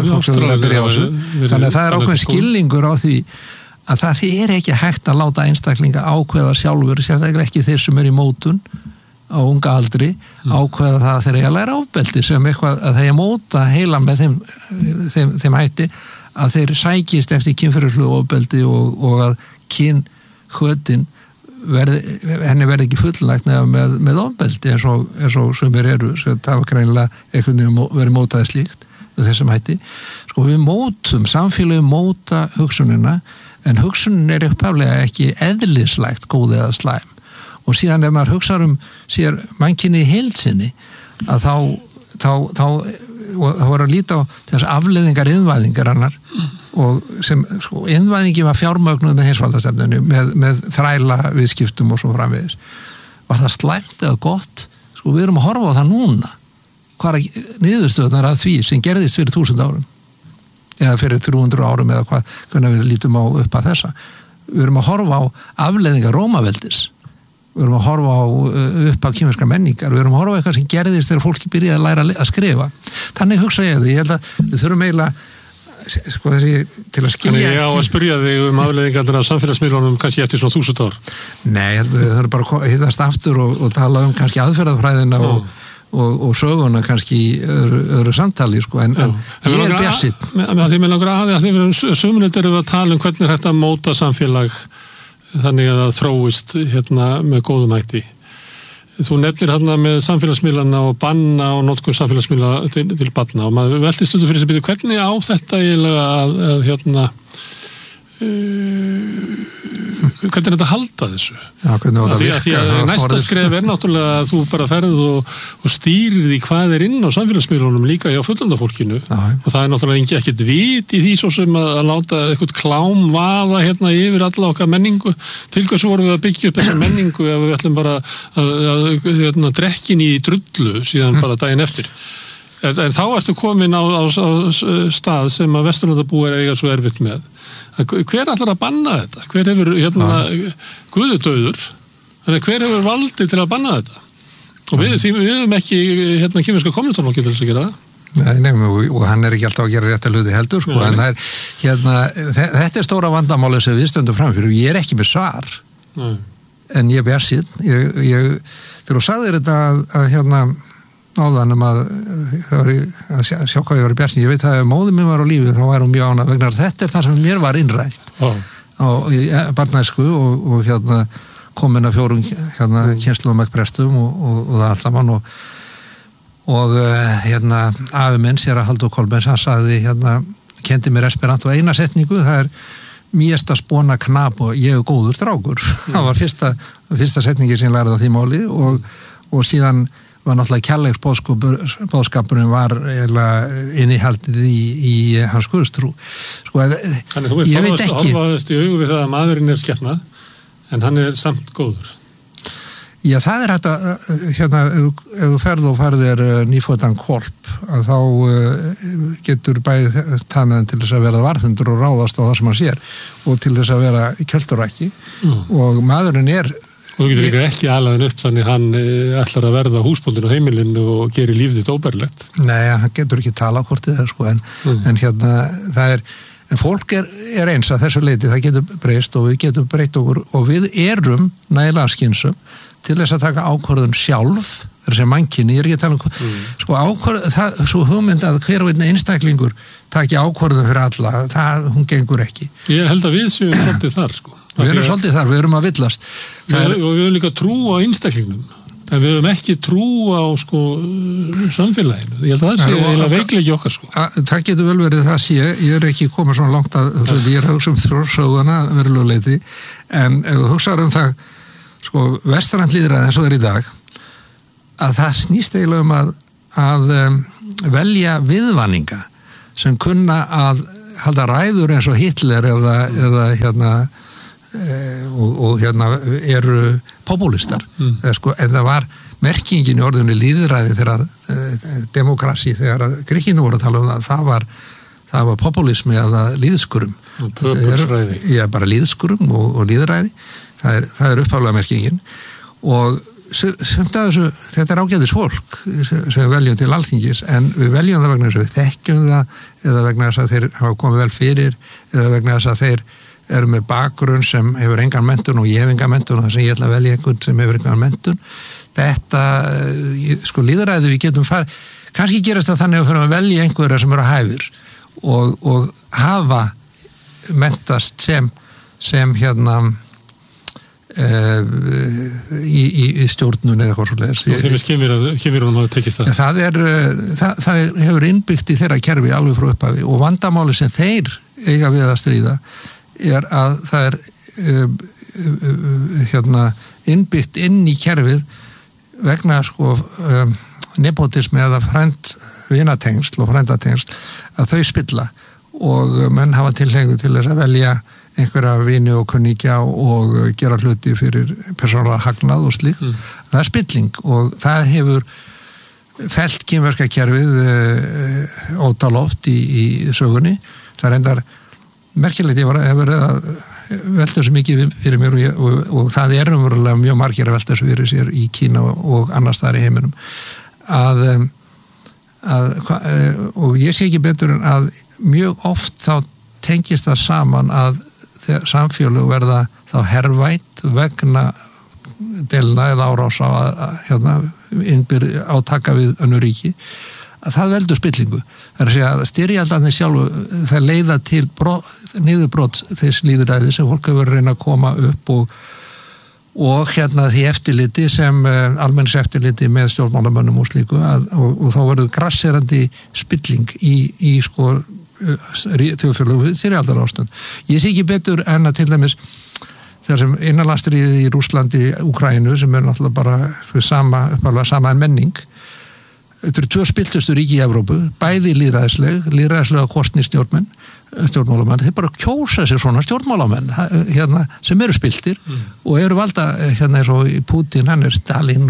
þannig að það er ákveðin skilningur á því að það er ekki hægt að láta einstaklinga ákveða sjálfur, sérstaklega ekki þeir sem í mótun á unga aldri, ákveða það að þeir eiga að læra ofbeldi sem eitthvað að þeir móta heila með þeim hætti að þeir sækist eftir kynferðislegu ofbeldi og að kynhvötin henni verði ekki fullnægt með ofbeldi eins og sumir eru, það var greinilega einhvern veginn verið mótaði slíkt með þessum hætti. Sko, við mótum, samfélagum móta hugsunina, en hugsunin er uppaflega ekki eðlislægt góð eða slæm. Og síðan ef maður hugsar sér mannkynið í heild sinni, að þá voru að líta á þess afleiðingar innvæðingar hennar, og sem, sko, innvæðingi var fjármögnuð með heimsvaldastefnunni, með þræla viðskiptum og svo framvegis. Var það slæmt eða gott? Sko, við erum að horfa á það núna. Hvað er niðurstöðunar af því sem gerðist fyrir 1000 árum? Eða fyrir 300 árum eða hvernig við lítum á upp að þessa. Við erum að horfa á afleiðingar Rómaveldis. Við erum að horfa á upp af kínverskar menningar. Við erum að horfa á eitthvað sem gerðist þegar fólki byrjaði að læra að skrifa. Þannig hugsa ég held að við þurfum eiginlega, sko, til að skilja. Þannig ég á að spyrja þig afleiðingarnar af samfélagsmiðlunum kannski eftir svona 1000 ár. Nei, við þurfum bara að hittast aftur og tala kannski aðferðafræðina og söguna kannski öðru samtali, sko, en ég er bjartsýnn. Því mér langar að því við sömulegt erum við að tala um hvernig þetta móta samfélag þannig að það þróist með góðum hætti. Þú nefnir með samfélagsmiðlana og banna og notkun samfélagsmiðla til barna, og maður velti stundum fyrir sig hvernig á þetta eiginlega að hvernig er þetta að halda þessu? Já, því að næsta skref er náttúrulega að þú bara ferð og stýrir því hvað er inn á samfélagsmiðlunum líka hjá fullorðna og það er náttúrulega ekkert vit í því svo sem að láta eitthvað klám vaða yfir alla okkar menningu. Til hvers vorum við að byggja upp þessa menningu ef við ætlum bara að drekkin í drullu síðan bara daginn eftir? En þá ertu komin á stað sem að Vesturlandabúar eiga svo erfitt með. Hver ætlar að banna þetta? Hver hefur guðudauður? Hver hefur valdi til að banna þetta? Og við höfum ekki kínverska kommunistarflokki til þess að gera það. Nei, og hann er ekki alltaf að gera rétt að hluti heldur, sko, en það þetta er stóra vandamáli sem við stöndum fram fyrir, og ég er ekki með svar. Nei. En ég ber síðan. Þegar þú sagðir þetta að áðan að sjá hvað ég var í bjartsýn, ég veit að ef móðir mér var á lífi þá var hún mjög ánægð vegna þetta er það sem mér var innrætt í barnæsku og komin að 4 kynslóðum ekki prestum og það allt saman og afi minn sér að Halldór Kolbens hann sagði kendi mér esperanto eina setningu, það er mesta spona knap og ég er góður strákur. Það var fyrsta setningi sem ég lærði á því máli og síðan var náttúrulega kærleiksboðskapurinn var innihaldið í hans guðstrú. Sko, þannig þú ert horfaðist í augu við það að maðurinn er skepna, en hann er samt góður. Já, það er hægt að, ef þú ferð og farðir nýfótan hvolp, þá getur bæði þannig til þess að vera varðhundur og ráðast á það sem hann sér, og til þess að vera kjölturækki, og maðurinn er og þú getur ekki alaðin upp þannig hann ætlar að verða húsbóndin á heimilinu og gerir líf þitt óbærilegt. Nei, hann getur ekki tala hvort þið sko, en það er en fólk er eins að þessu leiti, það getur breyst og við getum breytt okkur og við erum nægilega skynsum til þess að taka ákvörðun sjálf, þessi mannkynni, ég er ekki að tala sko ákvörðun, svo hugmynd að hver og einn einstaklingur taki ákvörðun fyrir alla, hún gengur ekki. Ég held að við séum svolítið þar sko. Við erum svolítið þar, við erum að villast. Og við höfum líka trú á einstaklingnum. En við höfum ekki trú á samfélaginu. Ég held að það sé eiginlega veikleiki okkar Það getur vel verið það sé, ég ekki komið svona langt að ég hugsa þjóðsöguna verulega leyti, en ef þú hugsaður það vestrænt lýðræði eins og í dag, að það snýst eiginlega að velja viðvanninga sem kunna að halda ræður eins og Hitler eða eru populistar. En það var merkingin í orðinu lýðræði þegar demokrasi, þegar Grikkinu voru að tala það var populismi eða lýðskurum. Já, bara lýðskurum og lýðræði. Það er upphaflega merkingin. Og þetta ágætis fólk sem við veljum til Alþingis, en við veljum það vegna þess að við þekkjum það, eða vegna þess að þeir hafa komið vel fyrir, eða vegna þess að þeir eru með bakgrunn sem hefur engan menntun og ég hef engan menntun og þess að ég ætla að velja einhvern sem hefur engan menntun. Þetta, lýðræði við getum farið, kannski gerast það þannig að við fyrir að velja einhverja sem eru hæfir og hafa menntast sem í stjórnun eða eitthvað svoleiðis. Og þeim kemur hafa tekist það. Það hefur innbyggt í þeirra kerfi alveg frá upphafi, og vandamáli sem þeir eiga við að stríða er að það er innbyggt inn í kerfið vegna nepotismi eða vinatengsl og frændatengsl, að þau spilla og menn hafa tilhengu til þess að velja einhverja vini og kunningja og gera hluti fyrir persónulega hagnað og slíkt. Það er spilling og það hefur fellt kínverska kerfið ótaloft í sögunni. Það er endar merkilegt, ég hef verið að velta þessu mikið fyrir mér og það er umverulega mjög margir að velta þessu fyrir sér í Kína og annars staðar í heiminum og ég sé ekki betur en að mjög oft þá tengist það saman að samfélög verða þá hervætt vegna delna eða árása átaka við önnur ríki, að það veldur spillingu. Það er að segja að styrjaldarnir sjálfu, það leiða til niðurbrots þess lýðræði sem fólk hefur reyna að koma upp og því eftirliti sem almenns eftirliti með stjórnmálamönnum og slíku og þá verður grasserandi spilling í þjóðfélögu styrjaldar ástand. Ég sé ekki betur en að til dæmis þar sem innanlandsstríðið í Rússlandi, Úkraínu, sem er náttúrulega bara upphaflega sama en menning. Þetta eru 2 spiltustu ríki í Evrópu, bæði lýðræðislega kosnir stjórnmálamenn, þeir bara kjósa sér svona stjórnmálamenn sem eru spiltir og eru valda eins og Putin, hann er Stalin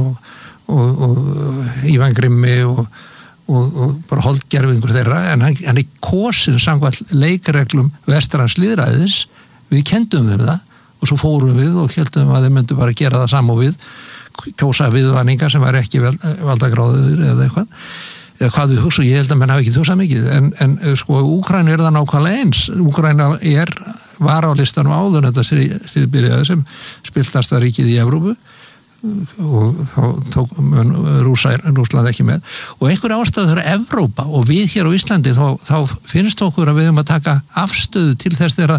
og Ivan Grimmi og bara holdgerfingur þeirra, en hann er kosin samkvæmt leikreglum vestrans lýðræðis, við kendum þeim það og svo fórum við og heldum að þeir myndu bara gera það saman við kjósa viðvanninga sem var ekki valdagráður eða eitthvað, eða hvað við hugsa, ég held að menn hafi ekki þjóðsað mikið, en Úkraínu er það nákvæmlega eins. Úkraína var á listanum áður þetta stríðbyrjaði sem spiltasta ríkið í Evrópu og þá tók Rússland ekki með og einhver ástæður þeirra Evrópa og við hér á Íslandi þá finnst okkur að við höfum að taka afstöðu til þess þeirra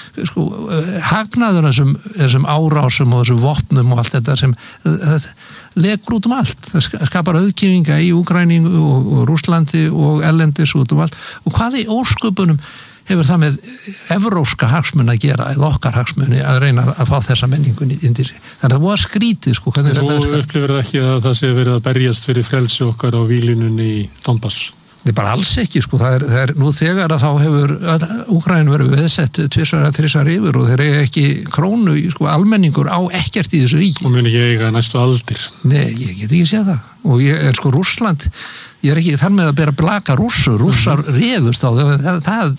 hagnaður þessum árásum og þessum vopnum og allt þetta sem legur út allt. Það skapar auðkýfinga í Úkraínu og Rússlandi og ellendis út allt og hvað í ósköpunum hefur það með evrópska hagsmuni að gera eða okkar hagsmuni að reyna að fá þessa menningun índir sig. Þannig að það var skrítið Þú upplifir það ekki að það sé verið að berjast fyrir frelsi okkar á vílinunni í Donbass? Það er bara alls ekki, það er nú þegar að þá hefur Úkraínu verið veðsett 2-3 yfir og þeir eiga ekki krónu, almenningur á ekkert í þessu ríki. Og muni ekki eiga næstu aldir? Nei, ég get ekki séð það. Og ég er Rússland, ég er ekki þar með að bera blaka Rússar réðust á það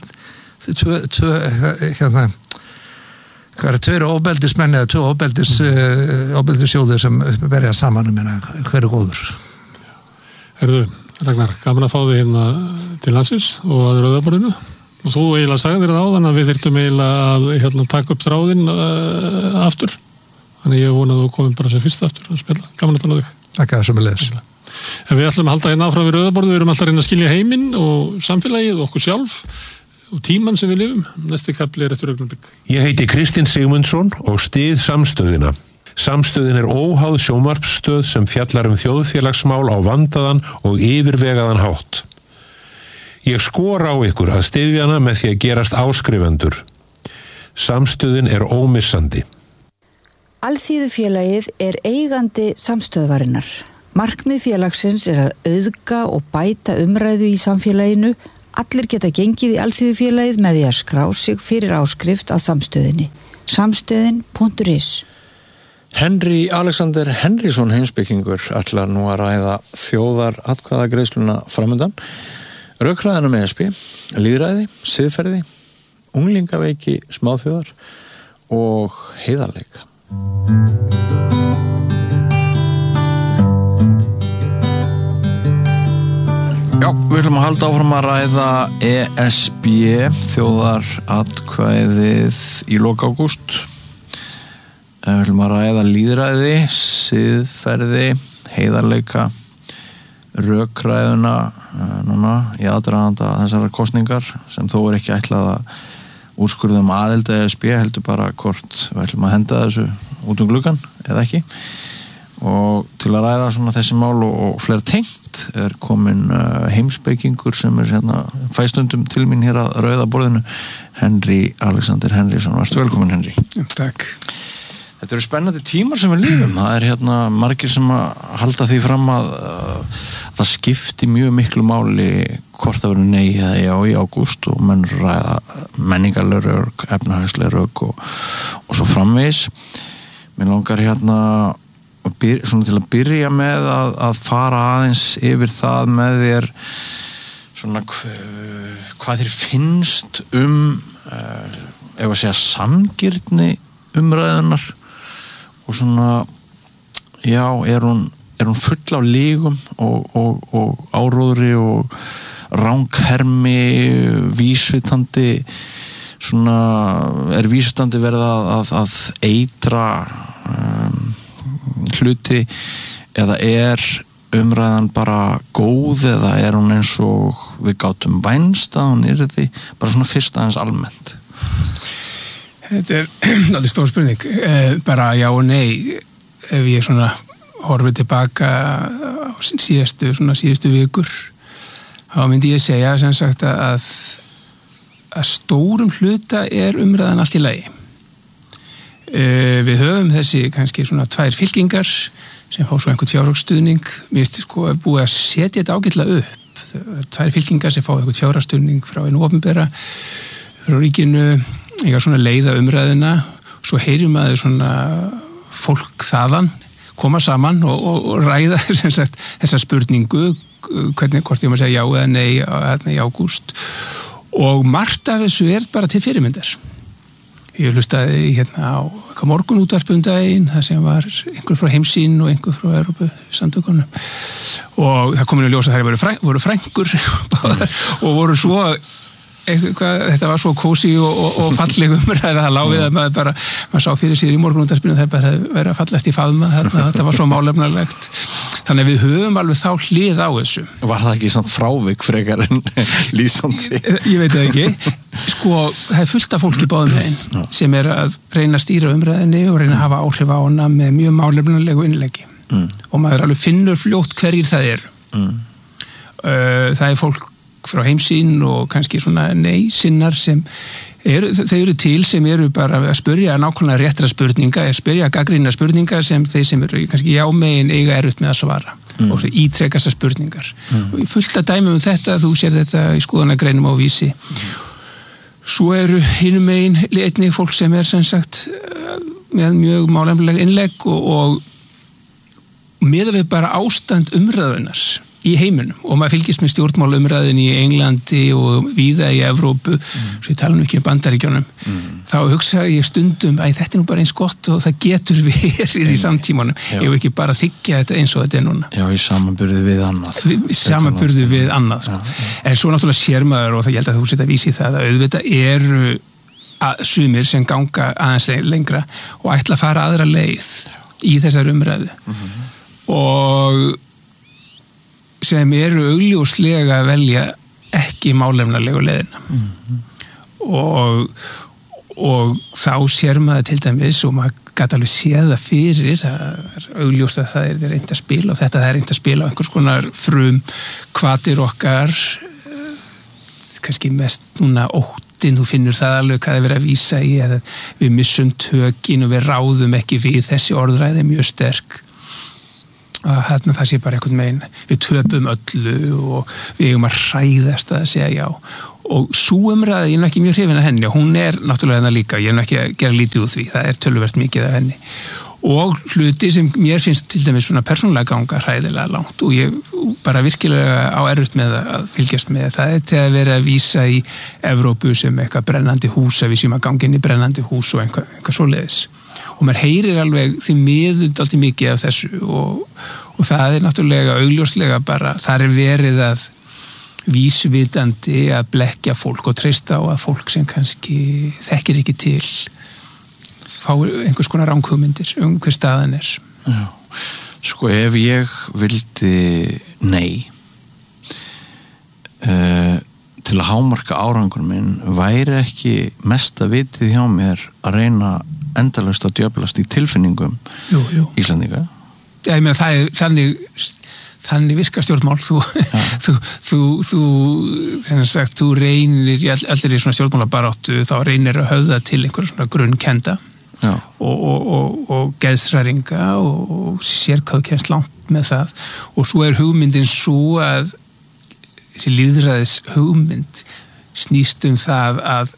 hvað er 2 óbeldismenn eða 2 óbeldissjóðir sem berja saman hver er góður. Herðu, Ragnar, gaman að fá þig hérna til landsins og að Rauðaborðinu og þú eiginlega sagði þér það áðan að við þyrftum eiginlega að taka upp þráðinn aftur, þannig ég vona að þú komum bara sem fyrst aftur að spila. Gaman að tala þig. Takk að sömuleiðis. En við ætlum að halda hérna áfram við Rauðaborðið, við erum alltaf að reyna að skilja heiminn og samfélagið og okkur sjálf og tímann sem við lifum. Næsti kapli eftir augnablik. Ég heiti Kristinn Sigmundsson og styð samstöðina. Samstöðin óháð sjónvarpsstöð sem fjallar þjóðfélagsmál á vandaðan og yfirvegaðan hátt. Ég skora á ykkur að styðja hana með því að gerast áskrifendur. Samstöðin ómissandi. Alþýðufélagið eigandi samstöðvarinnar. Markmið félagsins að auðga og bæta umræðu í samfélaginu. Allir geta gengið í Alþýðufélagið með því að skrá sig fyrir áskrift að samstöðinni. Samstöðin.is. Henry Alexander Henrysson heimspekingur ætlar nú að ræða þjóðaratkvæðagreiðsluna framundan, rökræðina með ESB, lýðræði, siðferði, unglingaveiki smáþjóðar og heiðarleika. Já, við ætlum að halda áfram að ræða ESB, þjóðaratkvæðið í lok ágúst. Við ætlum að ræða lýðræði, siðferði, heiðarleika, rökræðuna núna í aðdraganda þessara kosningar sem þó ekki ætlað að úrskurða aðild að ESB, heldur bara hvort við ætlum að henda þessu út gluggann eða ekki. Og til að ræða svona þessi mál og fleira tengt komin heimspekingur sem hérna fæstundum til mín hér að rauða borðinu, Henry Alexander Henrysson. Varstu velkomin, Henry. Takk. Þetta spennandi tímar sem við lifum. Það hérna margir sem að halda því fram að það skipti mjög miklu máli hvort það verður nei eða já í ágúst og menn ræða menningarleg rök, efnahagsleg rök og svo framvegis. Mér langar hérna svona til að byrja með að fara aðeins yfir það með þér svona hvað þér finnst ef að segja sanngirni umræðunar og svona já, hún full af lygum og áróðri og ranghermi, vísvitandi svona vísvitandi verið að eitra hluti eða umræðan bara góð eða hún eins og við gátum vænst að hún yrði bara svona fyrst aðeins almennt? Þetta náttúrulega stór spurning. Bara já og nei. Ef ég svona horfið tilbaka á síðustu vikur, þá myndi ég segja sem sagt að stórum hluta umræðan allt í lagi. Við höfum þessi kannski svona 2 fylkingar sem fá svo einhvern fjárhagsstuðning. Mér finnst búið að setja þetta ágætlega upp. 2 fylkingar sem fá einhvern fjárhagsstuðning frá hinu opinbera, frá ríkinu, eiga svona leiða umræðina. Svo heyrum maður svona fólk þaðan koma saman og ræða sem sagt þessa spurningu, hvort ég má segja já eða nei í ágúst. Og margt af þessu bara til fyrirmyndar. Ég hlustaði hérna á morgunútvarp daginn, það sem var einhver frá Heimsýn og einhver frá Evrópusamtökunum. Og það kom inn í ljós að þær voru frængur og voru svo þetta var svo kósí og falleg umræða, það lá við að maður sá fyrir sér í morgunútvarpinu það bara verið að fallast í faðma, þetta var svo málefnarlegt. Þannig að við höfum alveg þá hlið á þessu. Var það ekki svona frávik frekar en lýsandi? Ég veit það ekki. Sko, það fullt af fólki báðum megin sem að reyna að stýra umræðinni og reyna að hafa áhrif á hana með mjög málefnarlegu innleggi. Og maður alveg finnur fljótt hverjir það eru. Það fólk frá Heimsýn og kannski svona nei-sinnar sem þau eru til sem bara að spyrja nákvæmlega réttra spurninga, spyrja gagnrýna spurningar sem þeir sem eru kannski jámegin eiga erfitt með að svara og ítrekka þessar spurningar. Og fullt að dæmi þetta, þú sér þetta í skoðanagreinum á Vísi. Svo eru hinum megin einnig fólk sem sem sagt með mjög málefnaleg innlegg og miðað við bara ástand umræðunar í heiminum og maður fylgist með stjórnmálumræðin í Englandi og víða í Evrópu, svo ég tala ekki Bandaríkjunum, þá hugsa ég stundum að þetta nú bara eins gott og það getur verið í samtímanum. Ég vil ekki bara þykja þetta eins og þetta núna. Já, í samanburði við annað. Samanburði við annað, sko. En svo náttúrulega sér maður og það ég held að þú setja að vísi það að auðvitað sumir sem ganga aðeins lengra og ætla að fara aðra leið í þessar umræðu. Og sem eru augljóslega að velja ekki málefnarlegu leiðina. Og þá sér maður til dæmis og maður gat alveg séð það fyrir, það er augljóst að það er reynt að spila og þetta það er reynt að spila á einhvers konar hvatir okkar, kannski mest núna óttinn, þú finnur það alveg hvað er verið að vísa í, að við missum tökin og við ráðum ekki við þessi orðræði mjög sterk. Að það sé bara einhvern veginn, við töpum öllu og við eigum að hræðast að segja já. Og sú umræða, ég er ekki mjög hrifin af henni og hún er náttúrulega hennar líka, ég er ekki að gera lítið úr því, það er töluvert mikið af henni. Og hluti sem mér finnst til dæmis svona persónulega ganga hræðilega langt og ég bara virkilega á erfitt með að fylgjast með það er til að vera að vísa í Evrópu sem eitthvað brennandi hús, að við séum að ganga inn í brennandi hús og eitthvað svoleiðis. Og maður heyrir alveg því miður dálítið mikið af þessu og það er náttúrulega augljóslega bara, það er verið að vísvitandi að blekkja fólk og treysta á að fólk sem kannski þekkir ekki til fá einhvers konar ranghugmyndir hver staðan er. Já, sko ef ég vildi nei til að hámarka árangur minn væri ekki mesta vitið hjá mér að reyna endalaust að djöflast í tilfinningum Íslendinga. Já, ég meina það er þannig virkar stjórnmál, þú reynir í allir í svona stjórnmálabaráttu, þá reynir að höfða til einhverja svona grunnkenda og geðsræringa og sér hvað kemst langt með það og svo er hugmyndin svo að þessi lýðræðis hugmynd snýst það að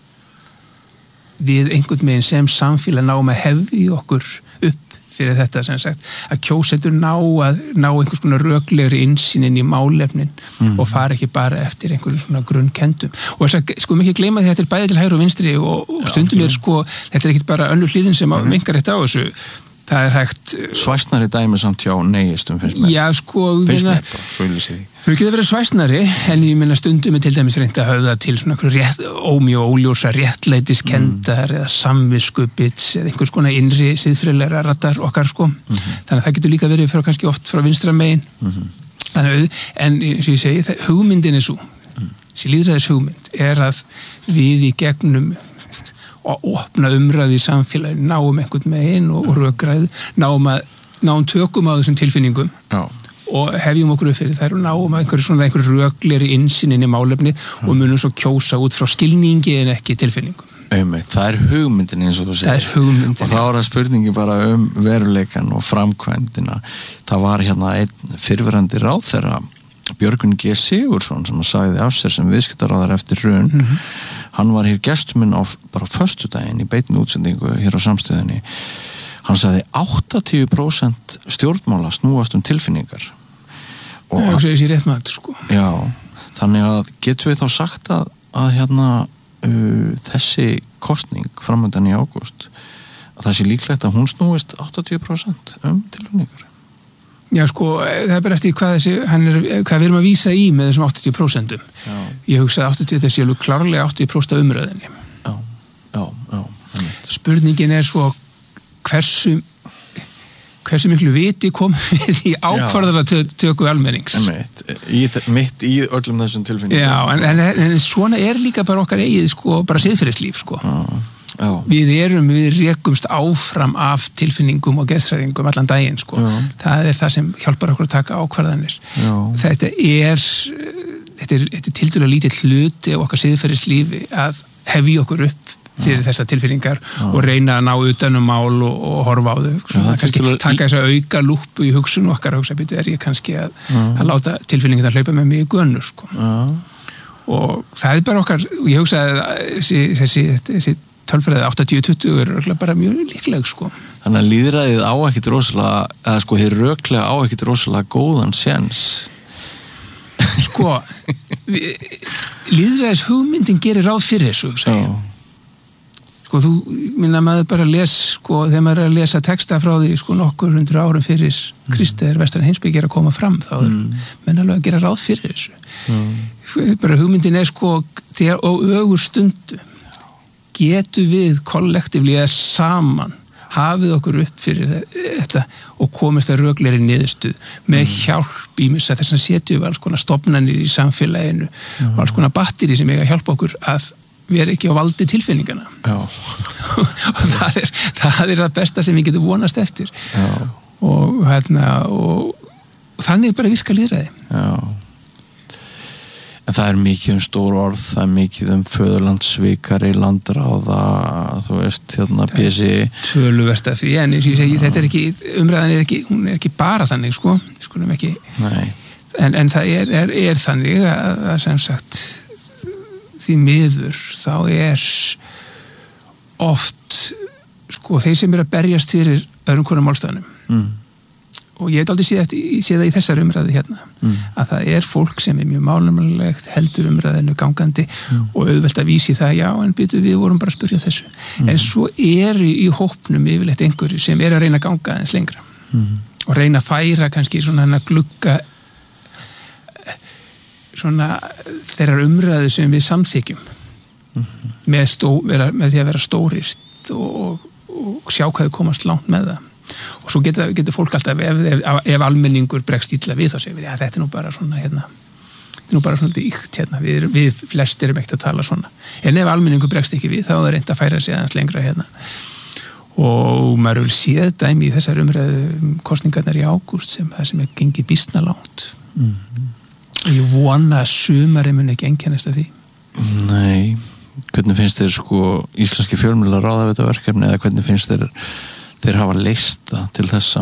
við einhvern veginn sem samfélag náum að hefði okkur upp fyrir þetta sem sagt, að kjósendur ná einhvers konar röklegri innsýnin í málefnin og fara ekki bara eftir einhverjum svona grunnkendum og þess að sko mikið gleyma því að þetta er bæði til hægri og vinstri og stundum er sko, þetta er ekki bara önnur hliðin sem minnkar þetta á þessu, það er hægt svæsnari dæmi samt hjá neiistum finnst mér. Já sko, finnst mér bara, svo ég lýsi því. Þau geta verið svæsnari, en ég meina stundum er til dæmis reynt að höfða til svona óljósa réttlætiskendar eða samviskubits eða einhvers konar innri siðferðilegra rattar okkar sko. Þannig að það getur líka verið frá kannski oft frá vinstra megin. Þannig að, en eins og ég segi, hugmyndin er svo, þessi lýðræðis hugmynd er að við í gegnum og opna umræði í samfélaginu, náum einhvern megin og rökræði, náum tökum á þessum tilfinningum og hefjum okkur upp fyrir þær og náum einhver röklegri innsýnin í málefni og munum svo kjósa út frá skilningi en ekki tilfinningum. Það er hugmyndin eins og þú segir. Það er hugmyndin. Og þá er það spurningi bara veruleikan og framkvæmdina. Það var hérna einn fyrrverandi ráðherra, Björgvin G. Sigurðsson, sem sagði af sér sem viðskiptaráðherra eftir hrun. Hann var hér gestur minn á bara föstudaginn í beinni útsendingu hér á Samstöðinni. Hann sagði 80% stjórnmála snúast tilfinningar. Og það er þessi rétt maður, sko. Já, þannig að getum við þá sagt að hérna þessi kosning framöndan í ágúst, að það sé líklegt að hún snúist 80% tilfinningar. Já, sko, það er bara eftir hvað við erum að vísa í með þessum 80%. Ég hugsa að 80% þessi alveg klárlega 80% af umræðinni. Já. Spurningin er svo hversu miklu viti komum við í ákvarðanatöku almennings. Mitt í öllum þessum tilfinningum. Já, en svona er líka bara okkar eigið, sko, bara siðferðislíf, sko. Við rekumst áfram af tilfinningum og geðsræringum allan daginn, sko. Það er það sem hjálpar okkur að taka ákvarðanir. Þetta er tildulega lítið hluti af okkar siðferðislífi að hefja okkur upp fyrir þessar tilfinningar og reyna að ná utan mál og horfa á þau. Kannski taka þess að auka lúpu í hugsun okkar og hugsa, er ég kannski að láta tilfinningar hlaupa með mig í gönur, sko. Og það er bara okkar, ég hugsa að þessi tölfræði 80-20 er bara mjög líkleg, sko. Þannig að lýðræðið á ekkert rosalega, eða sko, þið röklega á ekkert rosalega góðan séns. Sko, lýðræðis hugmyndin gerir ráð fyrir þessu, segja. Sko, þú minna maður bara sko, þegar maður er að lesa texta frá því, sko, nokkur 100 árum fyrir Kristi vestræn heimspeki að koma fram, þá menn alveg að gera ráð fyrir þessu. Bara hugmyndin er, sko, þegar á ögur stundu getum við kollektíflega saman hafið okkur upp fyrir þetta og komist að röklegri niðurstuð með hjálp í þess að setjum við alls konar stofnanir í samfélaginu og alls konar batteri sem eiga að hjálpa okkur að vera ekki á valdi tilfinningana og það er það besta sem við getum vonast eftir og þannig bara virka lýðræði. En það er mikið stór orð, það er mikið föðurlandssvikari, landráða, þú veist, BSI. Töluvert af því, en ég segi, þetta er ekki, umræðan hún er ekki bara þannig, skulum ekki. Nei. En það er þannig að sem sagt, því miður, þá er oft, þeir sem að berjast fyrir öðrum konum málstæðanum. Og ég hef aldrei séð það í þessar umræði hérna, að það er fólk sem er mjög málumlegt, heldur umræðinu gangandi og auðvelt að vísi það, já, en við vorum bara að spyrja þessu. En svo eru í hópnum yfirleitt einhverju sem eru að reyna að ganga aðeins lengra og reyna að færa kannski svona glugga svona þeirrar umræðu sem við samþykjum með því að vera stórist og sjá hvað þau komast langt með það. Og svo getur fólk alltaf ef almenningur bregst illa við þá segir við, já, þetta er nú bara svona þetta er nú bara svona ykt við flestir erum ekkert að tala svona en ef almenningur bregst ekki við þá er það reynt að færa sig aðeins lengra og maður vil séð dæmi í þessar umræðu kosningarnar í ágúst sem það sem er gengið býsna langt og ég vona að sumari muni ekki einkennast af því. Nei, hvernig finnst þér íslenski fjölmiðlar ráða við þetta verkefni eða hvernig finnst þeir hafa leyst það til þessa?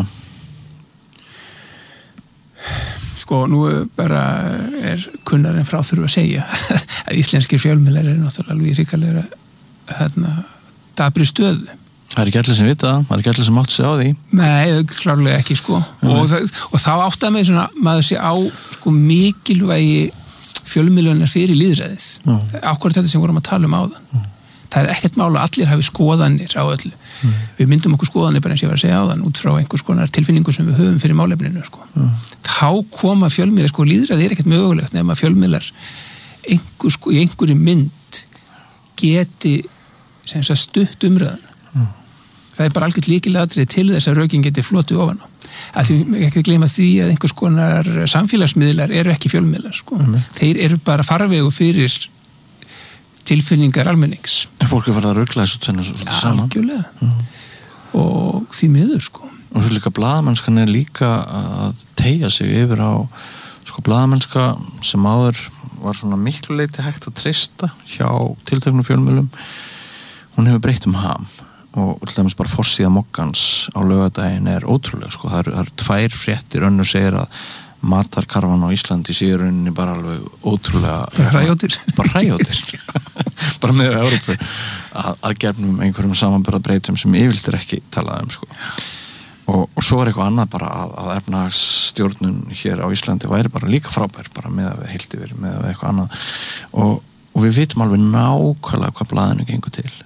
Nú bara er kunnarinn frá þurfa að segja að íslenskir fjölmiðlar eru náttúrulega alveg ríkalega dabri stöðu. Það er ekki allir sem vita það er ekki allir sem átt sig á því. Nei, klárlega ekki og þá átt að með svona maður sé á mikilvægi fjölmiðlunar fyrir lýðræðið. Ákvörð þetta sem vorum að tala áðan. Það er ekkert mál að allir hafi skoðanir á öllu. Við myndum okkur skoðanir bara eins og ég var að segja áðan út frá einhvers konar tilfinningu sem við höfum fyrir málefninu. Þá koma fjölmiðlar, lýðræði er ekkert mögulegt nema fjölmiðlar í einhverju mynd geti stutt umræðan. Það er bara algjört lykilatriði til þess að rökin geti flotið ofan á. Að því ekki gleyma því að einhvers konar samfélagsmiðlar eru ekki fjölmiðlar. Þeir eru bara farvegu fyrir tilfinningar almennings. En fólk er farið að rugla þessu tvennu saman. Algjörlega. Og því miður, Og svo líka blaðamennskan er líka að teygja sig yfir á blaðamennska sem áður var svona miklu leyti hægt að treysta hjá tilteknum fjölmiðlum. Hún hefur breytt ham og til dæmis bara forsíða mokkans á laugardaginn er ótrúlega, Það eru 2 fréttir, önnur segir að matarkarfan á Íslandi séu rauninni bara alveg ótrúlega hræjóttir bara með Evrópu að gefnum einhverjum samanburðarbreytum sem yfirleitt er ekki talað og svo er eitthvað annað bara að efnahagsstjórnun hér á Íslandi væri bara líka frábær bara með að við heilti verið með að eitthvað annað og við vitum alveg nákvæmlega hvað blaðinu gengur til.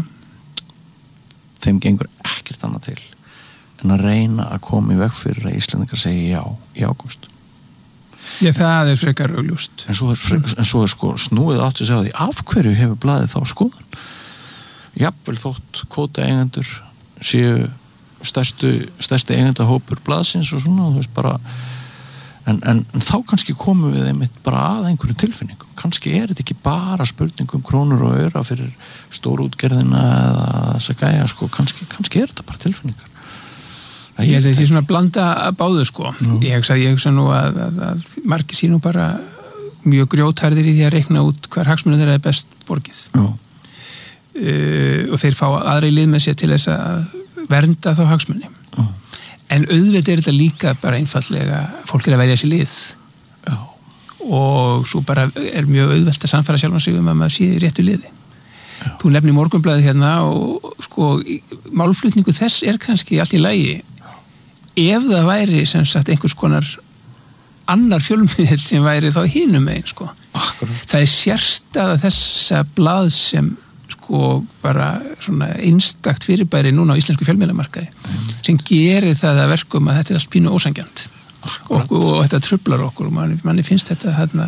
Þeim gengur ekkert annað til en að reyna að koma í veg fyrir að Íslendingar segi já í ágúst. Já, það er frekar augljóst. En svo er snúið átt að segja því af hverju hefur blaðið þá skoðun? Jafnvel þótt kvótaeigendur séu stærsti eigendahópur blaðsins og svona, þú veist bara en þá kannski komum við einmitt bara að einhverju tilfinningum. Kannski er þetta ekki bara spurningum krónur og aura fyrir stórútgerðina eða þess að gæja, kannski er þetta bara tilfinningar. Ég held að þessi svona blanda báðu Ég hugsa nú að margir sín nú bara mjög grjótharðir í því að reikna út hver hagsmunum þeirra er best borgið. Og þeir fá aðra í lið með sér til þess að vernda þá hagsmuni. En auðvitað er þetta líka bara einfaldlega fólk er að velja sér lið. Og svo bara er mjög auðvelt að samfæra sjálfan sig að maður sé í réttu liði. Þú nefnir Morgunblaðið hérna og málflutningu þess er kannski allt í lagi ef það væri sem sagt einhvers konar annar fjölmiðill sem væri þá hinum megin Það er sérstæða þessa blað sem bara svona einstakt fyrirbæri núna á íslensku fjölmiðlamarkaði sem gerir það að verkum að þetta er allt pínu ósangjant og þetta truflar okkur og manni finnst þetta hérna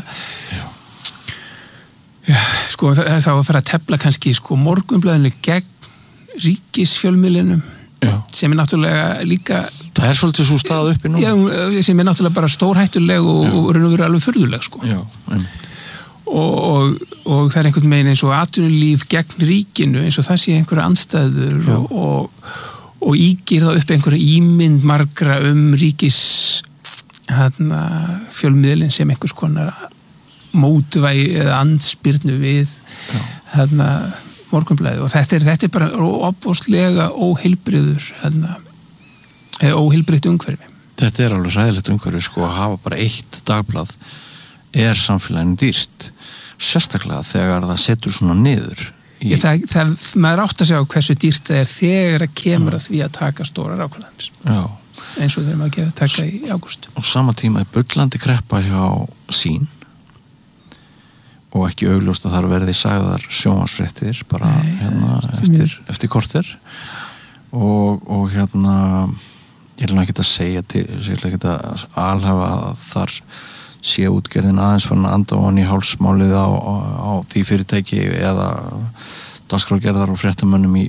það er þá að fara að tefla kannski Morgunblaðinu gegn ríkisfjölmiðlinum sem er náttúrulega líka það er svolítið svo stað uppi nú sem er náttúrulega bara stórhættuleg og raun og veru alveg furðuleg og það er einhvern veginn eins og atvinnulíf gegn ríkinu eins og það sé einhverja andstæður og ígir það upp einhverja ímynd margra ríkis fjölmiðlinn sem einhvers konar mótvægi eða andspyrnu við Morgunblaðið og þetta er bara opbóðslega óheilbriður eða óheilbriðt umhverfi. Þetta er alveg ræðilegt umhverfi sko að hafa bara eitt dagblað er samfélaginu dýrt sérstaklega þegar það setur svona niður maður átt að sjá hversu dýrt það er þegar að kemur að því að taka stórar ákvarðanir eins og þegar maður taka í ágúst og sama tíma er bullandi kreppa hjá Sýn og ekki augljóst að þar verði sagðar sjónvarpsfréttir bara eftir korter og ég vil ekki að segja til ég vil ekki að alhafa að þar sé útgerðin aðeins farin að anda ofan í hálsmálið á því fyrirtæki eða dagskrárgerðar og fréttamönnum í